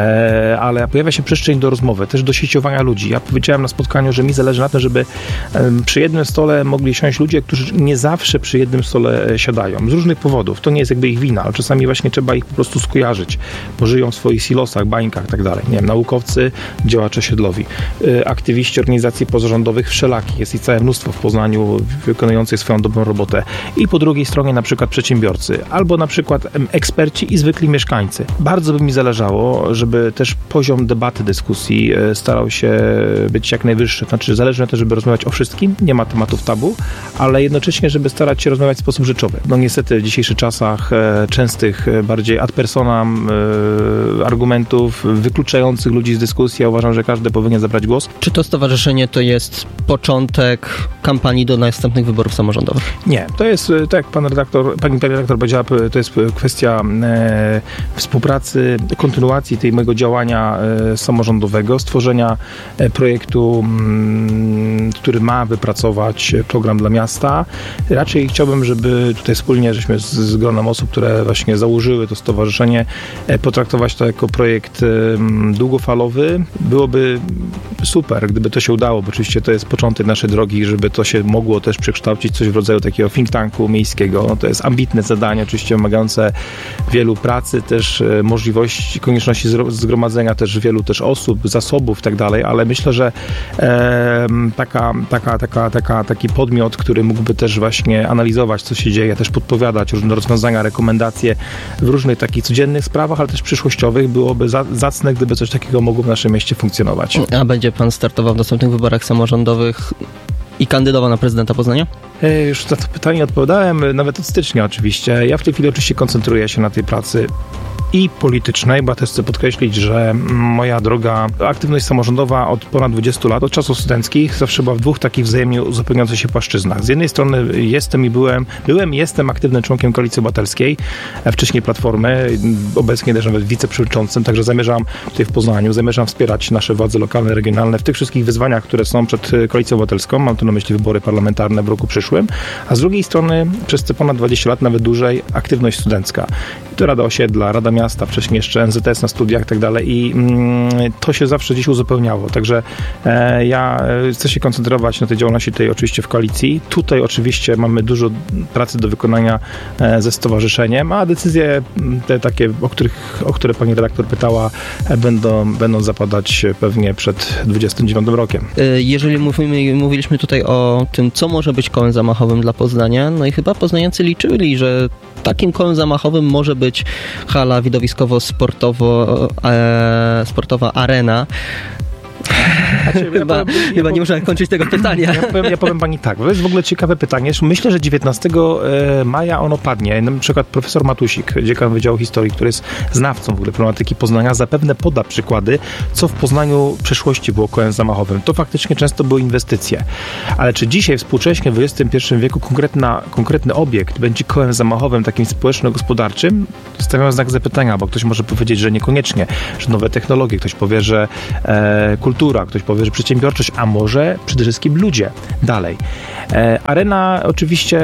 ale pojawia się przestrzeń do rozmowy, też do sieciowania ludzi. Ja powiedziałem na spotkaniu, że mi zależy na tym, żeby przy jednym stole mogli siąść ludzie, którzy nie zawsze przy jednym stole siadają. Z różnych powodów. To nie jest jakby ich wina, ale czasami właśnie trzeba ich po prostu skojarzyć, bo żyją w swoich silosach, bańkach i tak dalej. Nie wiem, naukowcy, działacze osiedlowi, aktywiści organizacji pozarządowych wszelakich. Jest ich całe mnóstwo w Poznaniu wykonujących swoją dobrą robotę. I po drugiej stronie na przykład przedsiębiorcy, albo na przykład eksperci i zwykli mieszkańcy. Bardzo by mi zależało, żeby też poziom debaty, dyskusji starał się być jak najwyższy. Znaczy zależy na to, żeby rozmawiać o wszystkim, nie ma tematów tabu, ale jednocześnie, żeby starać się rozmawiać w sposób rzeczowy. No niestety w dzisiejszych czasach e, częstych, e, bardziej ad personam e, argumentów wykluczających ludzi z dyskusji. Ja uważam, że każdy powinien zabrać głos. Czy to stowarzyszenie to jest początek kampanii do następnych wyborów samorządowych? Nie, to jest, tak jak pan redaktor, pani redaktor powiedziała, to jest kwestia e, współpracy, kontynuacji tej mojego działania e, samorządowego, stworzenia e, projektu, m, który ma wypracować program dla miasta. Raczej chciałbym, żeby tutaj wspólnie, żeśmy z, z gronem osób, które właśnie założyły to stowarzyszenie, e, potraktować to jako projekt e, długofalowy. Byłoby super, gdyby to się udało, bo oczywiście to jest początek naszej drogi, żeby to się mogło też przekształcić coś w rodzaju takiego think tanku miejskiego. No to jest ambitne zadanie, oczywiście wymagające wielu pracy, też e, możliwości, konieczności zgromadzenia też wielu też osób, zasobów i tak dalej, ale myślę, że e, taka, taka, taka, taka, taki podmiot, który mógłby też właśnie analizować, co się dzieje, też podpowiadać różne rozwiązania, rekomendacje w różnych takich codziennych sprawach, ale też przyszłościowych, byłoby za, zacne, gdyby coś takiego mogło w naszym mieście funkcjonować. A będzie pan startował w następnych wyborach samorządowych i kandydował na prezydenta Poznania? E, już na to pytanie odpowiadałem, nawet od stycznia oczywiście. Ja w tej chwili oczywiście koncentruję się na tej pracy i politycznej, bo też chcę podkreślić, że moja droga, aktywność samorządowa od ponad dwudziestu lat, od czasów studenckich, zawsze była w dwóch takich wzajemnie uzupełniających się płaszczyznach. Z jednej strony jestem i byłem, byłem i jestem aktywnym członkiem Koalicji Obywatelskiej, wcześniej Platformy, obecnie też nawet wiceprzewodniczącym, także zamierzam tutaj w Poznaniu, zamierzam wspierać nasze władze lokalne, regionalne w tych wszystkich wyzwaniach, które są przed Koalicją Obywatelską, mam tu na myśli wybory parlamentarne w roku przyszłym, a z drugiej strony przez te ponad dwadzieścia lat, nawet dłużej, aktywność studencka. To Rada Osiedla, Rada Miasta, wcześniej jeszcze N Z S na studiach i tak dalej i mm, to się zawsze gdzieś uzupełniało, także e, ja chcę się koncentrować na tej działalności tej oczywiście w koalicji. Tutaj oczywiście mamy dużo pracy do wykonania e, ze stowarzyszeniem, a decyzje te takie, o, których, o które pani redaktor pytała, e, będą, będą zapadać pewnie przed dwudziestym dziewiątym rokiem. Jeżeli mówimy, mówiliśmy tutaj o tym, co może być kołem zamachowym dla Poznania, no i chyba poznaniacy liczyli, że takim kołem zamachowym może być hala widowiskowo-sportowo, e, sportowa Arena. Znaczy, Chyba, ja powiem, ja chyba nie muszę kończyć tego pytania. Ja powiem, ja powiem pani tak, to jest w ogóle ciekawe pytanie. Myślę, że dziewiętnastego maja ono padnie. Na przykład profesor Matusik, dziekan Wydziału Historii, który jest znawcą w ogóle problematyki Poznania, zapewne poda przykłady, co w Poznaniu w przeszłości było kołem zamachowym. To faktycznie często były inwestycje. Ale czy dzisiaj współcześnie w dwudziestym pierwszym wieku konkretna, konkretny obiekt będzie kołem zamachowym takim społeczno-gospodarczym? Stawiam znak zapytania, bo ktoś może powiedzieć, że niekoniecznie, że nowe technologie, ktoś powie, że e, kultura, ktoś powie, że przedsiębiorczość, a może przede wszystkim ludzie. Dalej. E, arena oczywiście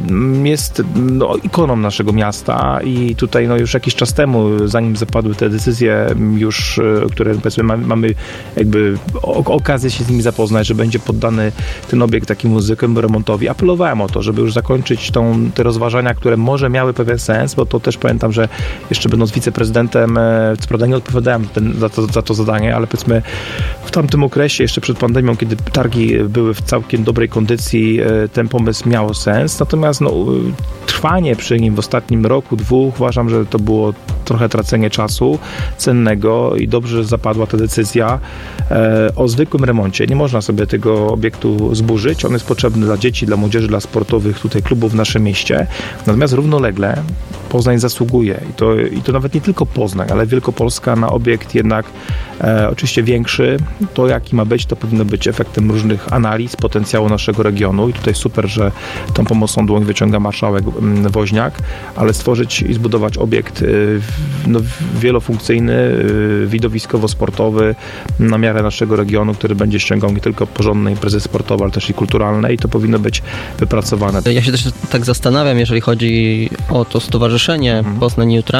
jest no, ikoną naszego miasta i tutaj no, już jakiś czas temu, zanim zapadły te decyzje już, które powiedzmy mamy, mamy jakby o, okazję się z nimi zapoznać, że będzie poddany ten obiekt takiemu zwykłemu remontowi, apelowałem o to, żeby już zakończyć tą, te rozważania, które może miały pewien sens, bo to też pamiętam, że jeszcze będąc wiceprezydentem, co prawda nie odpowiadałem ten, za, to, za to zadanie, ale powiedzmy w tamtym okresie, jeszcze przed pandemią, kiedy targi były w całkiem dobrej kondycji, ten pomysł miał sens, natomiast no, trwanie przy nim w ostatnim roku, dwóch, uważam, że to było trochę tracenie czasu cennego i dobrze, że zapadła ta decyzja e, o zwykłym remoncie. Nie można sobie tego obiektu zburzyć. On jest potrzebny dla dzieci, dla młodzieży, dla sportowych tutaj klubów w naszym mieście. Natomiast równolegle Poznań zasługuje i to, i to nawet nie tylko Poznań, ale Wielkopolska na obiekt jednak e, oczywiście większy. To jaki ma być, to powinno być efektem różnych analiz potencjału naszego regionu i tutaj super, że tą pomocną dłoń wyciąga marszałek m, Woźniak, ale stworzyć i zbudować obiekt y, no, wielofunkcyjny, y, widowiskowo-sportowy na miarę naszego regionu, który będzie ściągał nie tylko porządne imprezy sportowe, ale też i kulturalne i to powinno być wypracowane. Ja się też tak zastanawiam, jeżeli chodzi o to stowarzyszenie mhm. Poznań Jutra,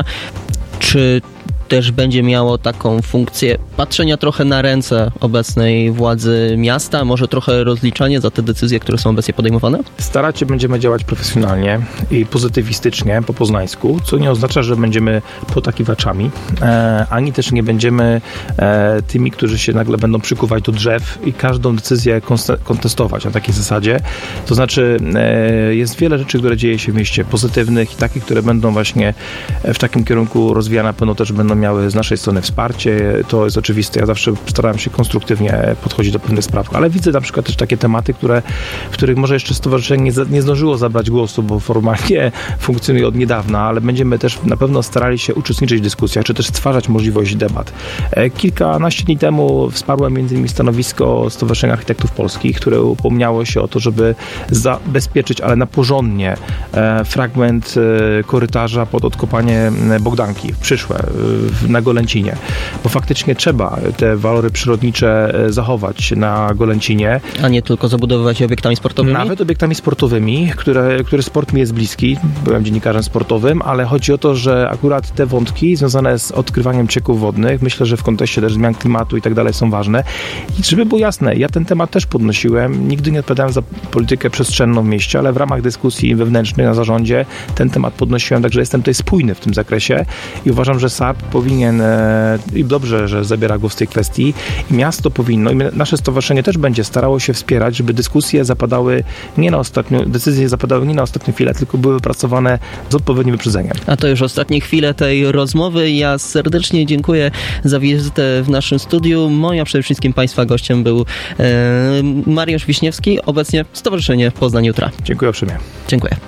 czy też będzie miało taką funkcję patrzenia trochę na ręce obecnej władzy miasta, może trochę rozliczanie za te decyzje, które są obecnie podejmowane? Starać się będziemy działać profesjonalnie i pozytywistycznie po poznańsku, co nie oznacza, że będziemy potakiwaczami, e, ani też nie będziemy e, tymi, którzy się nagle będą przykuwać do drzew i każdą decyzję kontestować na takiej zasadzie. To znaczy e, jest wiele rzeczy, które dzieje się w mieście pozytywnych i takich, które będą właśnie w takim kierunku rozwijane, pewno też będą miały z naszej strony wsparcie. To jest oczywiste. Ja zawsze starałem się konstruktywnie podchodzić do pewnych spraw, ale widzę na przykład też takie tematy, które, w których może jeszcze stowarzyszenie nie, nie zdążyło zabrać głosu, bo formalnie funkcjonuje od niedawna, ale będziemy też na pewno starali się uczestniczyć w dyskusjach, czy też stwarzać możliwość debat. Kilkanaście dni temu wsparłem między innymi stanowisko Stowarzyszenia Architektów Polskich, które upomniało się o to, żeby zabezpieczyć, ale na porządnie, fragment korytarza pod odkopanie Bogdanki w przyszłe, na Golęcinie, bo faktycznie trzeba te walory przyrodnicze zachować na Golęcinie. A nie tylko zabudowywać je obiektami sportowymi? Nawet obiektami sportowymi, które, który sport mi jest bliski, byłem dziennikarzem sportowym, ale chodzi o to, że akurat te wątki związane z odkrywaniem cieków wodnych, myślę, że w kontekście też zmian klimatu i tak dalej są ważne. I żeby było jasne, ja ten temat też podnosiłem, nigdy nie odpowiadałem za politykę przestrzenną w mieście, ale w ramach dyskusji wewnętrznych na zarządzie ten temat podnosiłem, także jestem tutaj spójny w tym zakresie i uważam, że S A P powinien e, i dobrze, że zabiera głos w tej kwestii i miasto powinno, i nasze stowarzyszenie też będzie starało się wspierać, żeby dyskusje zapadały nie na ostatnią, decyzje zapadały nie na ostatnią chwilę, tylko były wypracowane z odpowiednim wyprzedzeniem. A to już ostatnie chwile tej rozmowy. Ja serdecznie dziękuję za wizytę w naszym studiu. Moim, a przede wszystkim Państwa gościem był e, Mariusz Wiśniewski, obecnie Stowarzyszenie Poznań Jutra. Dziękuję uprzejmie. Dziękuję.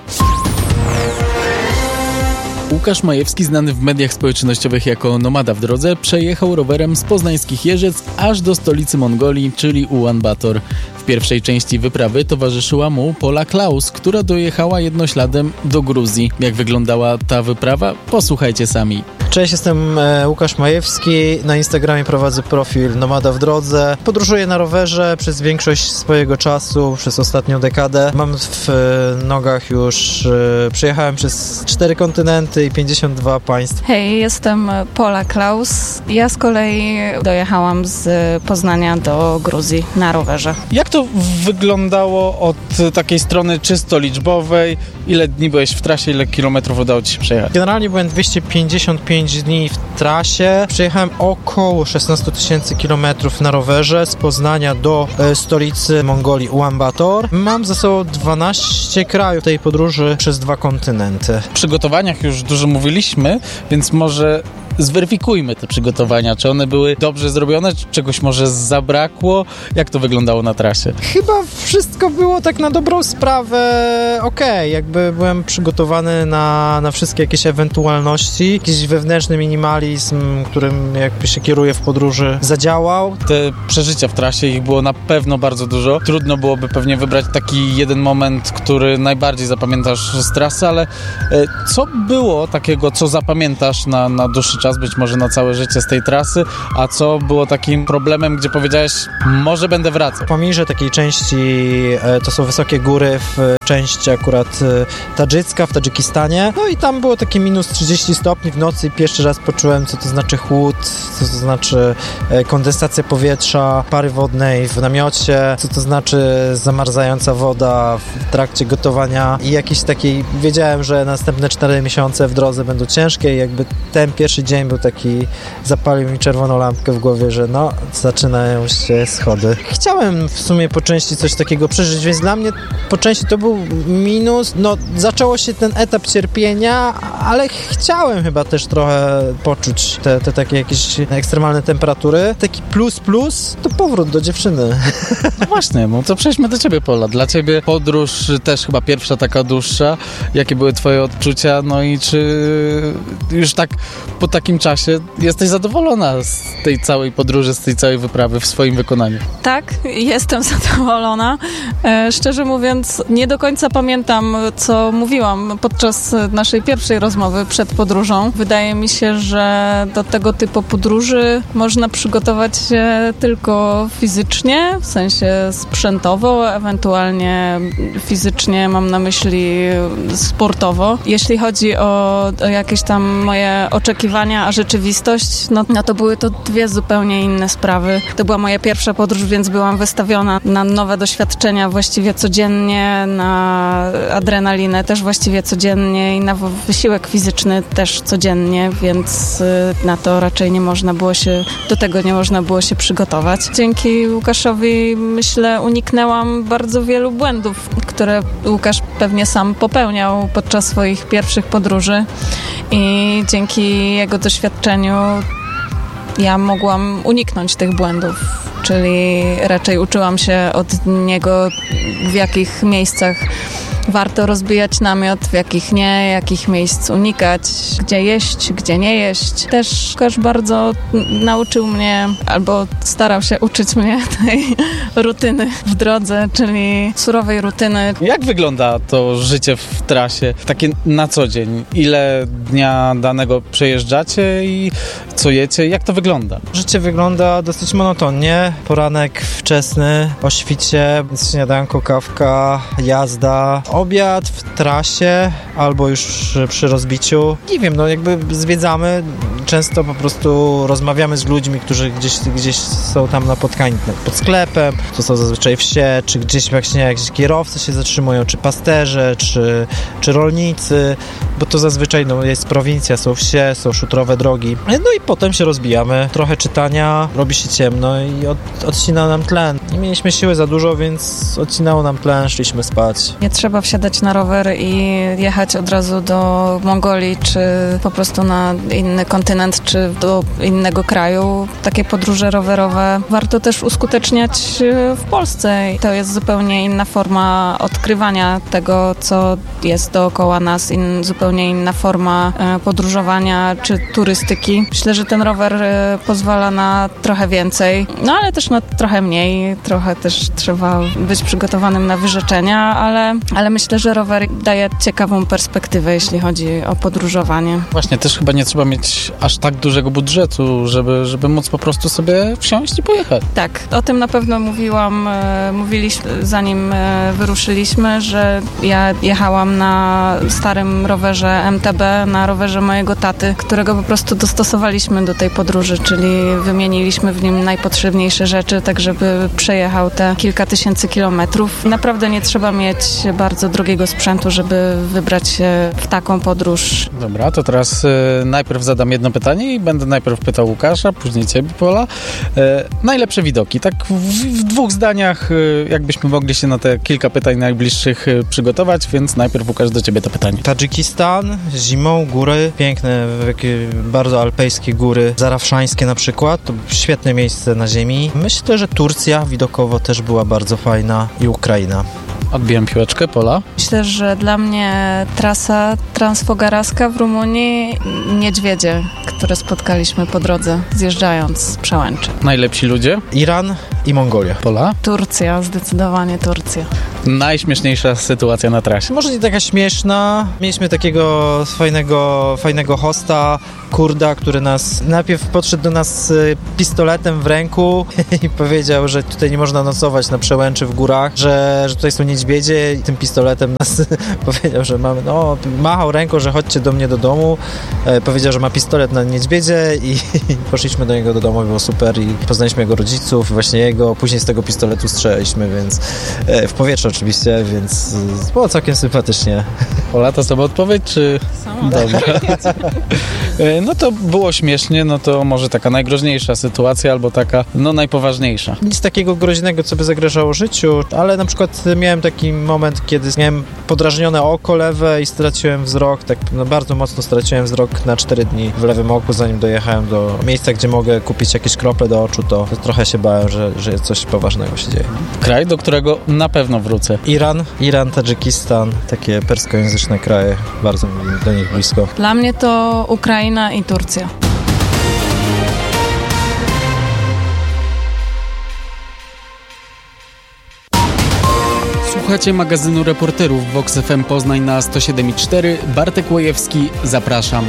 Łukasz Majewski, znany w mediach społecznościowych jako Nomada w drodze, przejechał rowerem z poznańskich Jeżyc aż do stolicy Mongolii, czyli Ulan Bator. W pierwszej części wyprawy towarzyszyła mu Pola Klaus, która dojechała jednośladem do Gruzji. Jak wyglądała ta wyprawa? Posłuchajcie sami. Cześć, jestem Łukasz Majewski. Na Instagramie prowadzę profil Nomada w drodze. Podróżuję na rowerze przez większość swojego czasu, przez ostatnią dekadę. Mam w nogach już, przejechałem przez cztery kontynenty i pięćdziesiąt dwa państw. Hej, jestem Pola Klaus. Ja z kolei dojechałam z Poznania do Gruzji na rowerze. Jak to wyglądało od takiej strony czysto liczbowej? Ile dni byłeś w trasie, ile kilometrów udało Ci się przejechać? Generalnie byłem dwieście pięćdziesiąt pięć dni w trasie. Przejechałem około szesnaście tysięcy kilometrów na rowerze z Poznania do e, stolicy Mongolii Ulan Bator. Mam za sobą dwanaście krajów tej podróży przez dwa kontynenty. W przygotowaniach już dużo mówiliśmy, więc może zweryfikujmy te przygotowania. Czy one były dobrze zrobione, czy czegoś może zabrakło? Jak to wyglądało na trasie? Chyba wszystko było tak na dobrą sprawę okej, okay. Jakby byłem przygotowany na, na wszystkie jakieś ewentualności. Jakiś wewnętrzny minimalizm, którym jakby się kieruje w podróży, zadziałał. Te przeżycia w trasie, ich było na pewno bardzo dużo. Trudno byłoby pewnie wybrać taki jeden moment, który najbardziej zapamiętasz z trasy, ale co było takiego, co zapamiętasz na, na dłuższy czas, być może na całe życie z tej trasy, a co było takim problemem, gdzie powiedziałeś, może będę wracał? W Pamirze takiej części to są wysokie góry, w części akurat tadżycka, w Tadżykistanie. No i tam było takie minus trzydzieści stopni w nocy i pierwszy raz poczułem, co to znaczy chłód, co to znaczy kondensacja powietrza, pary wodnej w namiocie, co to znaczy zamarzająca woda w trakcie gotowania i jakiś taki, wiedziałem, że następne cztery miesiące w drodze będą ciężkie i jakby ten pierwszy dzień był taki, zapalił mi czerwoną lampkę w głowie, że no, zaczynają się schody. Chciałem w sumie po części coś takiego przeżyć, więc dla mnie po części to był minus. No, zaczęło się ten etap cierpienia, ale chciałem chyba też trochę poczuć te, te takie jakieś ekstremalne temperatury. Taki plus plus to powrót do dziewczyny. No właśnie, no to przejdźmy do ciebie, Pola. Dla ciebie podróż też chyba pierwsza taka dłuższa. Jakie były twoje odczucia? No i czy już tak po takim czasie jesteś zadowolona z tej całej podróży, z tej całej wyprawy w swoim wykonaniu? Tak, jestem zadowolona. E, szczerze mówiąc, nie do końca pamiętam, co mówiłam podczas naszej pierwszej rozmowy przed podróżą. Wydaje mi się, że do tego typu podróży można przygotować się tylko fizycznie, w sensie sprzętowo, ewentualnie fizycznie, mam na myśli sportowo. Jeśli chodzi o, o jakieś tam moje oczekiwania, a rzeczywistość, no, no to były to dwie zupełnie inne sprawy. To była moja pierwsza podróż, więc byłam wystawiona na nowe doświadczenia właściwie codziennie, na adrenalinę też właściwie codziennie i na wysiłek fizyczny też codziennie, więc na to raczej nie można było się, do tego nie można było się przygotować. Dzięki Łukaszowi, myślę, uniknęłam bardzo wielu błędów, które Łukasz pewnie sam popełniał podczas swoich pierwszych podróży i dzięki jego doświadczeniu ja mogłam uniknąć tych błędów, czyli raczej uczyłam się od niego, w jakich miejscach warto rozbijać namiot, w jakich nie, jakich miejsc unikać, gdzie jeść, gdzie nie jeść. Też Łukasz bardzo nauczył mnie, albo starał się uczyć mnie tej rutyny w drodze, czyli surowej rutyny. Jak wygląda to życie w trasie, takie na co dzień? Ile dnia danego przejeżdżacie i co jecie? Jak to wygląda? Życie wygląda dosyć monotonnie. Poranek wczesny, o świcie, śniadanko, kawka, jazda, obiad w trasie albo już przy rozbiciu. Nie wiem, no jakby zwiedzamy, często po prostu rozmawiamy z ludźmi, którzy gdzieś, gdzieś są tam napotkani pod sklepem, to są zazwyczaj wsie, czy gdzieś właśnie jakieś kierowcy się zatrzymują, czy pasterze, czy, czy rolnicy, bo to zazwyczaj no, jest prowincja, są wsie, są szutrowe drogi. No i potem się rozbijamy, trochę czytania, robi się ciemno i od, odcina nam tlen. Nie mieliśmy siły za dużo, więc odcinało nam tlen, szliśmy spać. Nie trzeba wsiadać na rower i jechać od razu do Mongolii, czy po prostu na inny kontynent, czy do innego kraju. Takie podróże rowerowe warto też uskuteczniać w Polsce. I to jest zupełnie inna forma odkrywania tego, co jest dookoła nas, in, zupełnie inna forma podróżowania, czy turystyki. Myślę, że ten rower pozwala na trochę więcej, no ale też na trochę mniej. Trochę też trzeba być przygotowanym na wyrzeczenia, ale, ale myślę, że rower daje ciekawą perspektywę, jeśli chodzi o podróżowanie. Właśnie, też chyba nie trzeba mieć aż tak dużego budżetu, żeby, żeby móc po prostu sobie wsiąść i pojechać. Tak, o tym na pewno mówiłam, e, mówiliśmy zanim e, wyruszyliśmy, że ja jechałam na starym rowerze M T B, na rowerze mojego taty, którego po prostu dostosowaliśmy do tej podróży, czyli wymieniliśmy w nim najpotrzebniejsze rzeczy, tak żeby przejechał te kilka tysięcy kilometrów. Naprawdę nie trzeba mieć bardzo drogiego sprzętu, żeby wybrać się w taką podróż. Dobra, to teraz y, najpierw zadam jedno pytanie pytanie i będę najpierw pytał Łukasza, później ciebie, Pola. E, najlepsze widoki, tak w, w dwóch zdaniach, e, jakbyśmy mogli się na te kilka pytań najbliższych e, przygotować, więc najpierw Łukasz, do ciebie to pytanie. Tadżykistan, zimą, góry, piękne, takie bardzo alpejskie góry, zarafszańskie na przykład, to świetne miejsce na ziemi. Myślę, że Turcja widokowo też była bardzo fajna i Ukraina. Odbijam piłeczkę, Pola. Myślę, że dla mnie trasa transfogaraska w Rumunii, niedźwiedzie, które spotkaliśmy po drodze, zjeżdżając z Przełęczy. Najlepsi ludzie? Iran i Mongolia. Pola? Turcja, zdecydowanie Turcja. Najśmieszniejsza sytuacja na trasie? Może nie taka śmieszna. Mieliśmy takiego fajnego, fajnego hosta, Kurda, który nas najpierw podszedł do nas z pistoletem w ręku i powiedział, że tutaj nie można nocować na Przełęczy w górach, że, że tutaj są niedźwiedzie i tym pistoletem nas powiedział, że mamy, no, machał ręką, że chodźcie do mnie do domu. E, powiedział, że ma pistolet na niedźwiedzie i, i poszliśmy do niego do domu, było super i poznaliśmy jego rodziców, właśnie jego, później z tego pistoletu strzelaliśmy, więc e, w powietrze oczywiście, więc e, było całkiem sympatycznie. Pola, to sama odpowiedź, czy... Sama. Dobra. No to było śmiesznie, no to może taka najgroźniejsza sytuacja, albo taka, no najpoważniejsza. Nic takiego groźnego, co by zagrażało życiu, ale na przykład miałem taki moment, kiedy miałem podrażnione oko lewe i straciłem wzrok, tak no bardzo mocno straciłem wzrok na cztery dni w lewym oku, zanim dojechałem do miejsca, gdzie mogę kupić jakieś krople do oczu, to, to trochę się bałem, że, że coś poważnego się dzieje. Kraj, do którego na pewno wrócę. Iran, Iran, Tadżykistan, takie perskojęzyczne kraje, bardzo mi do nich blisko. Dla mnie to Ukraina i Turcja. Słuchacie magazynu reporterów Vox F M Poznań na sto siedem i cztery. Bartek Łojewski, zapraszam.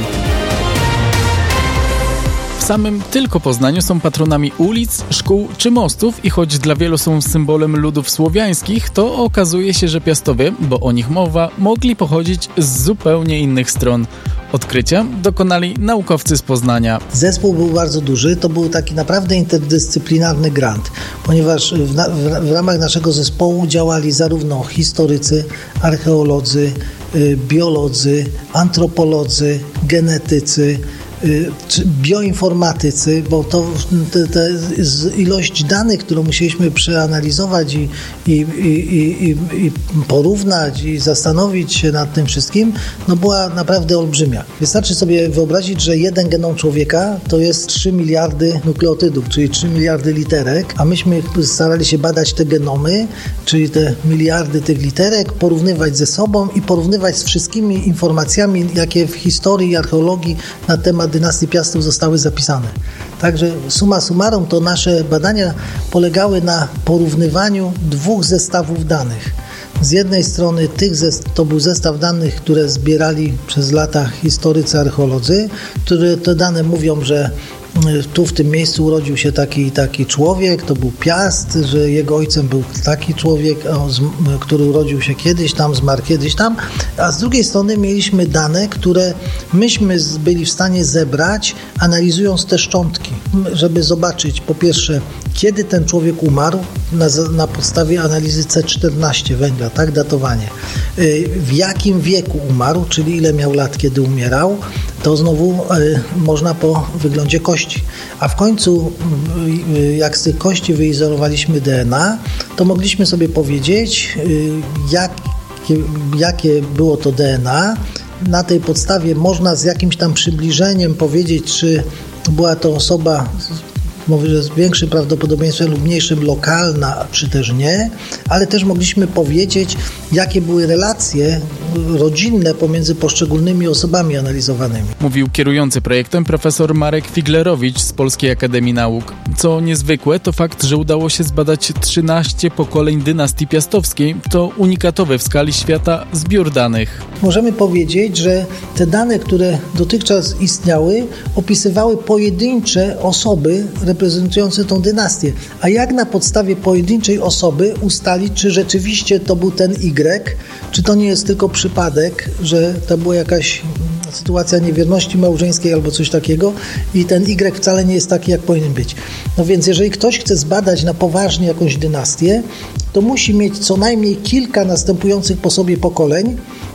W samym tylko Poznaniu są patronami ulic, szkół czy mostów i choć dla wielu są symbolem ludów słowiańskich, to okazuje się, że Piastowie, bo o nich mowa, mogli pochodzić z zupełnie innych stron. Odkrycia dokonali naukowcy z Poznania. Zespół był bardzo duży, to był taki naprawdę interdyscyplinarny grant, ponieważ w, na, w, w ramach naszego zespołu działali zarówno historycy, archeolodzy, y, biolodzy, antropolodzy, genetycy, bioinformatycy, bo to te, te ilość danych, którą musieliśmy przeanalizować i, i, i, i, i porównać i zastanowić się nad tym wszystkim, no była naprawdę olbrzymia. Wystarczy sobie wyobrazić, że jeden genom człowieka to jest trzy miliardy nukleotydów, czyli trzy miliardy literek, a myśmy starali się badać te genomy, czyli te miliardy tych literek, porównywać ze sobą i porównywać z wszystkimi informacjami, jakie w historii i archeologii na temat dynastii Piastów zostały zapisane. Także summa summarum to nasze badania polegały na porównywaniu dwóch zestawów danych. Z jednej strony tych zest- to był zestaw danych, które zbierali przez lata historycy, archeolodzy, które te dane mówią, że tu w tym miejscu urodził się taki i taki człowiek, to był Piast, że jego ojcem był taki człowiek, który urodził się kiedyś tam, zmarł kiedyś tam, a z drugiej strony mieliśmy dane, które myśmy byli w stanie zebrać, analizując te szczątki, żeby zobaczyć po pierwsze, kiedy ten człowiek umarł, na, na podstawie analizy C czternaście węgla, tak, datowanie, w jakim wieku umarł, czyli ile miał lat, kiedy umierał, to znowu y, można po wyglądzie kości. A w końcu, y, jak z tych kości wyizolowaliśmy D N A, to mogliśmy sobie powiedzieć, y, jak, jakie było to D N A. Na tej podstawie można z jakimś tam przybliżeniem powiedzieć, czy była to osoba, mówię, że z większym prawdopodobieństwem lub mniejszym lokalna, czy też nie, ale też mogliśmy powiedzieć, jakie były relacje rodzinne pomiędzy poszczególnymi osobami analizowanymi. Mówił kierujący projektem profesor Marek Figlerowicz z Polskiej Akademii Nauk. Co niezwykłe, to fakt, że udało się zbadać trzynaście pokoleń dynastii piastowskiej. To unikatowy w skali świata zbiór danych. Możemy powiedzieć, że te dane, które dotychczas istniały, opisywały pojedyncze osoby reprezentujące tą dynastię. A jak na podstawie pojedynczej osoby ustalić, czy rzeczywiście to był ten Y, czy to nie jest tylko przypadek, że to była jakaś sytuacja niewierności małżeńskiej albo coś takiego i ten Y wcale nie jest taki, jak powinien być. No więc jeżeli ktoś chce zbadać na poważnie jakąś dynastię, to musi mieć co najmniej kilka następujących po sobie pokoleń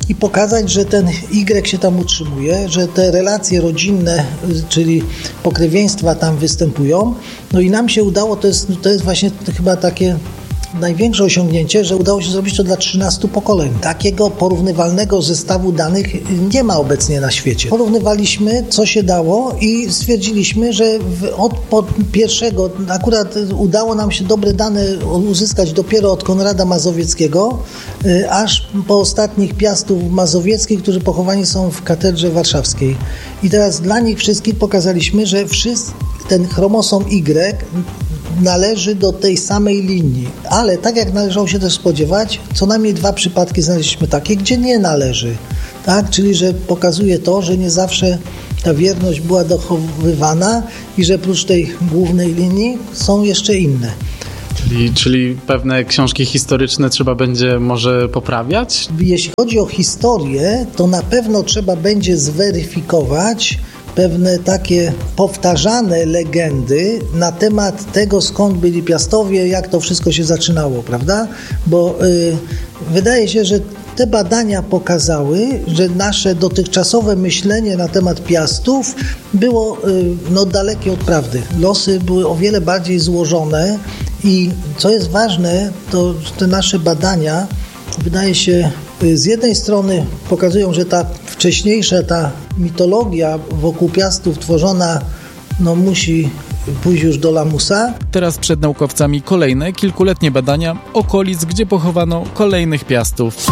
i pokazać, że ten Y się tam utrzymuje, że te relacje rodzinne, czyli pokrewieństwa tam występują. No i nam się udało, to jest, to jest właśnie chyba takie największe osiągnięcie, że udało się zrobić to dla trzynastu pokoleń. Takiego porównywalnego zestawu danych nie ma obecnie na świecie. Porównywaliśmy, co się dało i stwierdziliśmy, że w, od, od pierwszego, akurat udało nam się dobre dane uzyskać dopiero od Konrada Mazowieckiego, y, aż po ostatnich piastów mazowieckich, którzy pochowani są w katedrze warszawskiej. I teraz dla nich wszystkich pokazaliśmy, że wszyscy, ten chromosom Y należy do tej samej linii, ale tak jak należało się też spodziewać, co najmniej dwa przypadki znaleźliśmy takie, gdzie nie należy, tak? Czyli że pokazuje to, że nie zawsze ta wierność była dochowywana i że prócz tej głównej linii są jeszcze inne. Czyli, czyli pewne książki historyczne trzeba będzie może poprawiać? Jeśli chodzi o historię, to na pewno trzeba będzie zweryfikować pewne takie powtarzane legendy na temat tego, skąd byli Piastowie, jak to wszystko się zaczynało, prawda? Bo y, wydaje się, że te badania pokazały, że nasze dotychczasowe myślenie na temat Piastów było y, no, dalekie od prawdy. Losy były o wiele bardziej złożone i co jest ważne, to te nasze badania, wydaje się, z jednej strony pokazują, że ta wcześniejsza ta mitologia wokół Piastów tworzona no, musi pójść już do lamusa. Teraz przed naukowcami kolejne kilkuletnie badania okolic, gdzie pochowano kolejnych Piastów.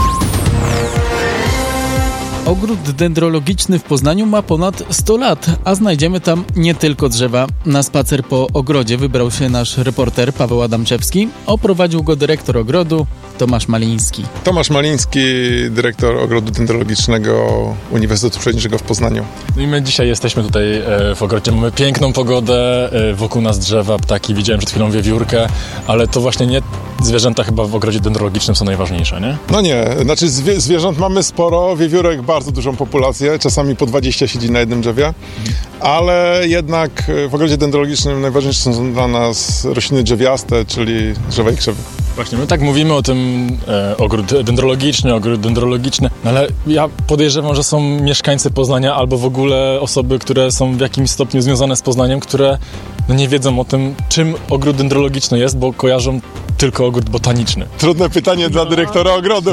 Ogród dendrologiczny w Poznaniu ma ponad sto lat, a znajdziemy tam nie tylko drzewa. Na spacer po ogrodzie wybrał się nasz reporter Paweł Adamczewski. Oprowadził go dyrektor ogrodu Tomasz Maliński. Tomasz Maliński, dyrektor Ogrodu Dendrologicznego Uniwersytetu Przyrodniczego w Poznaniu. No i my dzisiaj jesteśmy tutaj w ogrodzie. Mamy piękną pogodę, wokół nas drzewa, ptaki. Widziałem przed chwilą wiewiórkę, ale to właśnie nie zwierzęta chyba w ogrodzie dendrologicznym są najważniejsze, nie? No nie, znaczy zwie- zwierząt mamy sporo, wiewiórek bardzo dużą populację, czasami po dwadzieścia siedzi na jednym drzewie, ale jednak w ogrodzie dendrologicznym najważniejsze są dla nas rośliny drzewiaste, czyli drzewa i krzewy. Właśnie, my tak mówimy o tym e, ogród dendrologiczny, ogród dendrologiczny, no ale ja podejrzewam, że są mieszkańcy Poznania albo w ogóle osoby, które są w jakimś stopniu związane z Poznaniem, które no, nie wiedzą o tym, czym ogród dendrologiczny jest, bo kojarzą tylko ogród botaniczny. Trudne pytanie no. dla dyrektora ogrodu.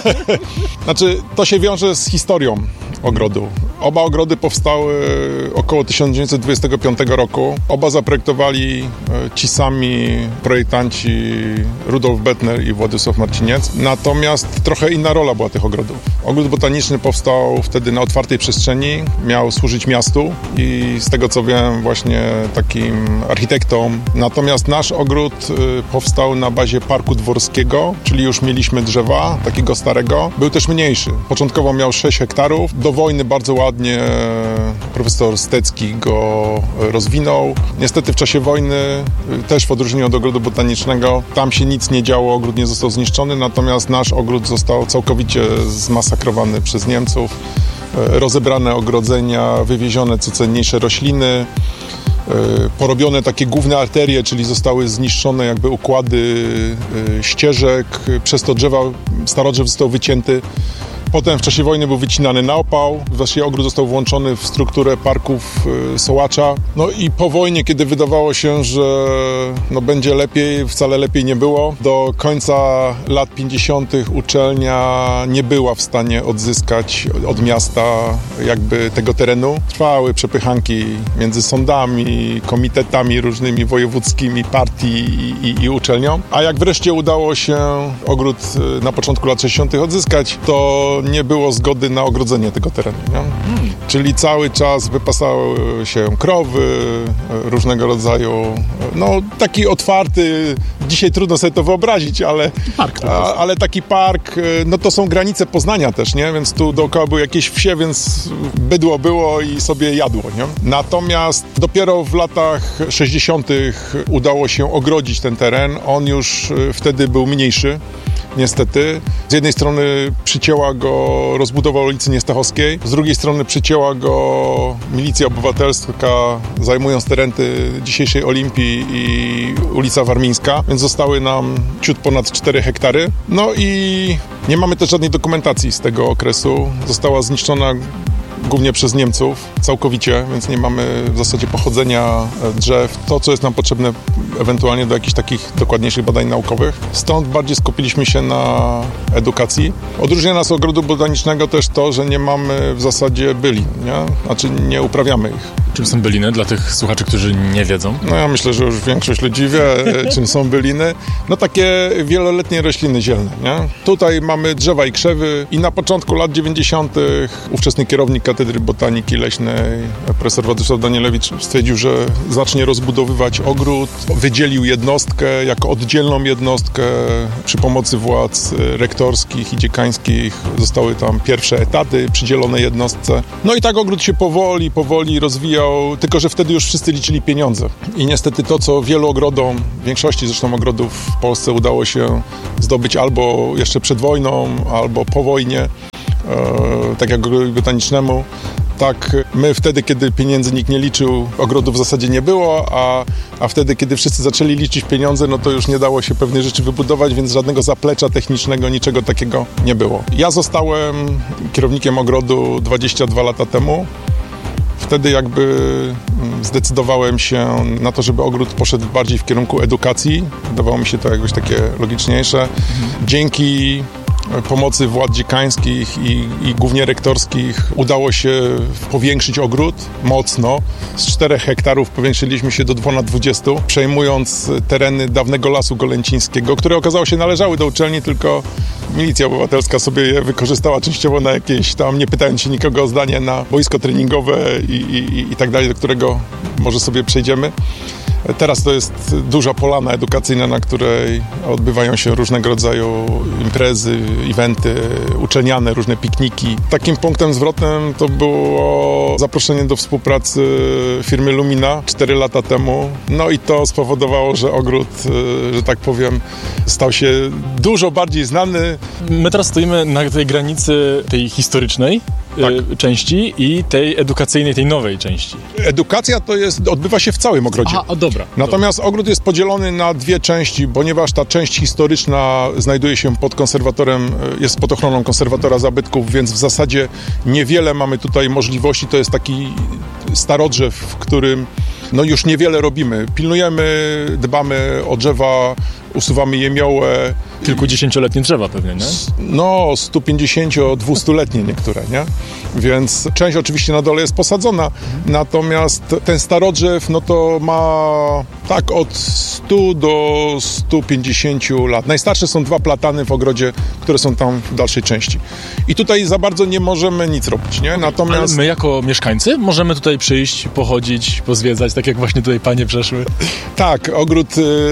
Znaczy, to się wiąże z historią ogrodu. Oba ogrody powstały około tysiąc dziewięćset dwudziestego piątego roku. Oba zaprojektowali ci sami projektanci Rudolf Bettner i Władysław Marciniec. Natomiast trochę inna rola była tych ogrodów. Ogród botaniczny powstał wtedy na otwartej przestrzeni, miał służyć miastu i z tego co wiem właśnie takim architektom. Natomiast nasz ogród powstał na bazie Parku Dworskiego, czyli już mieliśmy drzewa, takiego starego. Był też mniejszy. Początkowo miał sześć hektarów. Do wojny bardzo ładnie profesor Stecki go rozwinął. Niestety w czasie wojny, też w odróżnieniu od ogrodu botanicznego, tam się nic nie działo, ogród nie został zniszczony, natomiast nasz ogród został całkowicie zmasakrowany przez Niemców. Rozebrane ogrodzenia, wywiezione co cenniejsze rośliny, porobione takie główne arterie, czyli zostały zniszczone jakby układy ścieżek, przez to drzewa, starodrzew został wycięty. Potem w czasie wojny był wycinany na opał, właśnie ogród został włączony w strukturę parków y, Sołacza. No i po wojnie, kiedy wydawało się, że no, będzie lepiej, wcale lepiej nie było. Do końca lat pięćdziesiątych uczelnia nie była w stanie odzyskać od miasta jakby tego terenu. Trwały przepychanki między sądami, komitetami różnymi wojewódzkimi, partii i, i, i uczelnią. A jak wreszcie udało się ogród na początku lat sześćdziesiątych odzyskać, to nie było zgody na ogrodzenie tego terenu. Nie? Hmm. Czyli cały czas wypasały się krowy, różnego rodzaju, no taki otwarty, dzisiaj trudno sobie to wyobrazić, ale, park a, ale taki park, no to są granice Poznania też, nie? Więc tu dookoła były jakieś wsie, więc bydło było i sobie jadło. Nie? Natomiast dopiero w latach sześćdziesiątych udało się ogrodzić ten teren. On już wtedy był mniejszy. Niestety. Z jednej strony przycięła go rozbudowa ulicy Niestachowskiej, z drugiej strony przycięła go milicja obywatelska, zajmując tereny dzisiejszej Olimpii i ulica Warmińska, więc zostały nam ciut ponad cztery hektary. No i nie mamy też żadnej dokumentacji z tego okresu. Została zniszczona głównie przez Niemców, całkowicie, więc nie mamy w zasadzie pochodzenia drzew. To, co jest nam potrzebne ewentualnie do jakichś takich dokładniejszych badań naukowych. Stąd bardziej skupiliśmy się na edukacji. Odróżnia nas od ogrodu botanicznego też to, że nie mamy w zasadzie bylin, nie? Znaczy nie uprawiamy ich. Czym są byliny dla tych słuchaczy, którzy nie wiedzą? No ja myślę, że już większość ludzi wie, czym są byliny. No takie wieloletnie rośliny zielne, nie? Tutaj mamy drzewa i krzewy i na początku lat dziewięćdziesiątych ówczesny kierownik Katedry Botaniki Leśnej, profesor Władysław Danielewicz, stwierdził, że zacznie rozbudowywać ogród. Wydzielił jednostkę jako oddzielną jednostkę. Przy pomocy władz rektorskich i dziekańskich zostały tam pierwsze etaty przydzielone jednostce. No i tak ogród się powoli, powoli rozwijał, tylko że wtedy już wszyscy liczyli pieniądze. I niestety to, co wielu ogrodom, większości zresztą ogrodów w Polsce udało się zdobyć albo jeszcze przed wojną, albo po wojnie, e, tak jak ogrodowi botanicznemu, tak my wtedy, kiedy pieniędzy nikt nie liczył, ogrodów w zasadzie nie było, a, a wtedy, kiedy wszyscy zaczęli liczyć pieniądze, no to już nie dało się pewnych rzeczy wybudować, więc żadnego zaplecza technicznego, niczego takiego nie było. Ja zostałem kierownikiem ogrodu dwadzieścia dwa lata temu. Wtedy jakby zdecydowałem się na to, żeby ogród poszedł bardziej w kierunku edukacji. Wydawało mi się to jakoś takie logiczniejsze. Dzięki pomocy władz dziekańskich i, i głównie rektorskich udało się powiększyć ogród mocno. Z czterech hektarów powiększyliśmy się do ponad dwudziestu, przejmując tereny dawnego Lasu Golęcińskiego, które okazało się należały do uczelni, tylko milicja obywatelska sobie je wykorzystała częściowo na jakieś tam, nie pytając się nikogo o zdanie, na boisko treningowe i, i, i tak dalej, do którego może sobie przejdziemy. Teraz to jest duża polana edukacyjna, na której odbywają się różnego rodzaju imprezy, eventy uczelniane, różne pikniki. Takim punktem zwrotnym to było zaproszenie do współpracy firmy Lumina cztery lata temu. No i to spowodowało, że ogród, że tak powiem, stał się dużo bardziej znany. My teraz stoimy na tej granicy tej historycznej tak. y, części i tej edukacyjnej, tej nowej części. Edukacja to jest, odbywa się w całym ogrodzie. Aha, o, dobra. Natomiast dobra. Ogród jest podzielony na dwie części, ponieważ ta część historyczna znajduje się pod konserwatorem, jest pod ochroną konserwatora zabytków, więc w zasadzie niewiele mamy tutaj możliwości. To jest taki starodrzew, w którym no już niewiele robimy. Pilnujemy, dbamy o drzewa, usuwamy jemiołę. Kilkudziesięcioletnie drzewa pewnie, nie? No, sto pięćdziesięcio dwustuletnie niektóre, nie? Więc część oczywiście na dole jest posadzona, natomiast ten starodrzew, no to ma tak od stu do stu pięćdziesięciu lat. Najstarsze są dwa platany w ogrodzie, które są tam w dalszej części. I tutaj za bardzo nie możemy nic robić, nie? Natomiast... Ale my jako mieszkańcy możemy tutaj przyjść, pochodzić, pozwiedzać, tak jak właśnie tutaj panie przeszły. Tak, ogród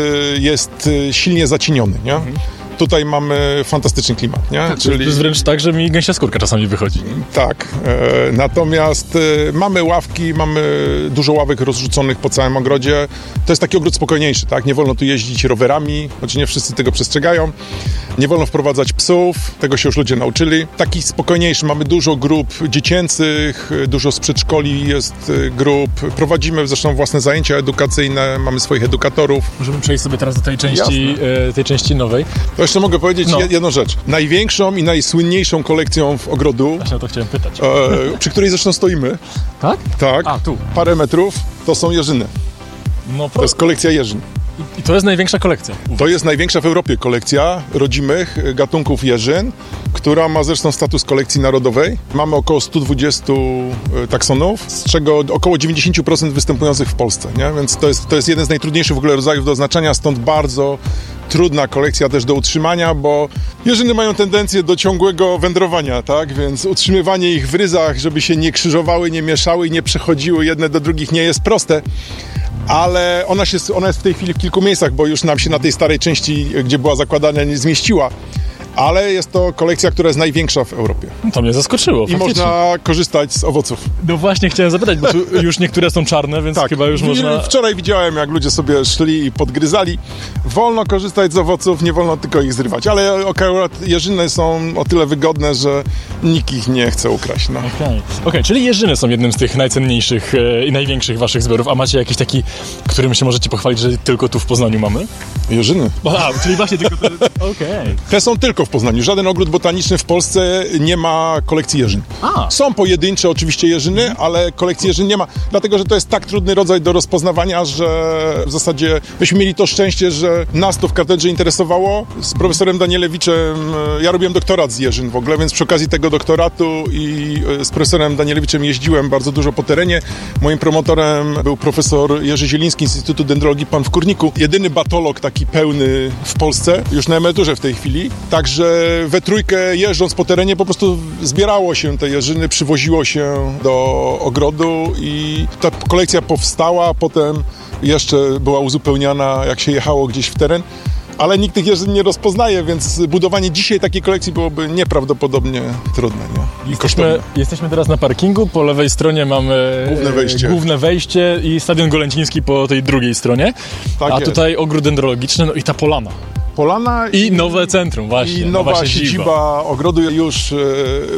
jest silnie zacieniony, nie? Mhm. Tutaj mamy fantastyczny klimat, nie? Czyli... To jest wręcz tak, że mi gęsia skórka czasami wychodzi. Tak. E, natomiast e, mamy ławki, mamy dużo ławek rozrzuconych po całym ogrodzie. To jest taki ogród spokojniejszy, tak? Nie wolno tu jeździć rowerami, choć nie wszyscy tego przestrzegają. Nie wolno wprowadzać psów, tego się już ludzie nauczyli. Taki spokojniejszy, mamy dużo grup dziecięcych, dużo z przedszkoli jest grup. Prowadzimy zresztą własne zajęcia edukacyjne, mamy swoich edukatorów. Możemy przejść sobie teraz do tej części, e, tej części nowej. To jeszcze mogę powiedzieć no. jedną rzecz. Największą i najsłynniejszą kolekcją w ogrodu, Właśnie o to chciałem pytać. E, przy której zresztą stoimy. Tak? Tak. A, tu. Parę metrów, to są jeżyny. No, to jest kolekcja jeżyn. I to jest największa kolekcja? To jest największa w Europie kolekcja rodzimych gatunków jeżyn, która ma zresztą status kolekcji narodowej. Mamy około stu dwudziestu taksonów, z czego około dziewięćdziesiąt procent występujących w Polsce, nie? Więc to jest, to jest jeden z najtrudniejszych w ogóle rodzajów do oznaczania, stąd bardzo trudna kolekcja też do utrzymania, bo jeżyny mają tendencję do ciągłego wędrowania, tak? Więc utrzymywanie ich w ryzach, żeby się nie krzyżowały, nie mieszały i nie przechodziły jedne do drugich, nie jest proste. Ale ona, się, ona jest w tej chwili w kilku miejscach, bo już nam się na tej starej części, gdzie była zakładana, nie zmieściła. ale jest to kolekcja, która jest największa w Europie. To mnie zaskoczyło, I faktycznie. można korzystać z owoców. No właśnie chciałem zapytać, bo tu już niektóre są czarne, więc Tak, chyba już można... Wczoraj widziałem, jak ludzie sobie szli i podgryzali. Wolno korzystać z owoców, nie wolno tylko ich zrywać, ale akurat jeżyny są o tyle wygodne, że nikt ich nie chce ukraść. No. Okej, okay. okay, czyli jeżyny są jednym z tych najcenniejszych e, i największych waszych zbiorów, a macie jakiś taki, którym się możecie pochwalić, że tylko tu w Poznaniu mamy? Jeżyny. A, czyli właśnie tylko te... Okej. Okay. Te są tylko w Poznaniu. Żaden ogród botaniczny w Polsce nie ma kolekcji jeżyn. A. Są pojedyncze oczywiście jeżyny, ale kolekcji jeżyn nie ma, dlatego, że to jest tak trudny rodzaj do rozpoznawania, że w zasadzie myśmy mieli to szczęście, że nas to w katedrze interesowało. Z profesorem Danielewiczem, ja robiłem doktorat z jeżyn w ogóle, więc przy okazji tego doktoratu i z profesorem Danielewiczem jeździłem bardzo dużo po terenie. Moim promotorem był profesor Jerzy Zieliński z Instytutu Dendrologii Pan w Kurniku. Jedyny batolog taki pełny w Polsce, już na emeryturze w tej chwili. Także we trójkę jeżdżąc po terenie po prostu zbierało się te jeżyny, przywoziło się do ogrodu i ta kolekcja powstała, potem jeszcze była uzupełniana, jak się jechało gdzieś w teren. Ale nikt tych jeżyn nie rozpoznaje, więc budowanie dzisiaj takiej kolekcji byłoby nieprawdopodobnie trudne, nie? I kosztowne. Jesteśmy teraz na parkingu, po lewej stronie mamy główne wejście, główne wejście i Stadion Golęciński po tej drugiej stronie, tak a jest. Tutaj ogród dendrologiczny, no i ta polana. Polana i, I nowe centrum, właśnie. I nowa, nowa siedziba. siedziba ogrodu już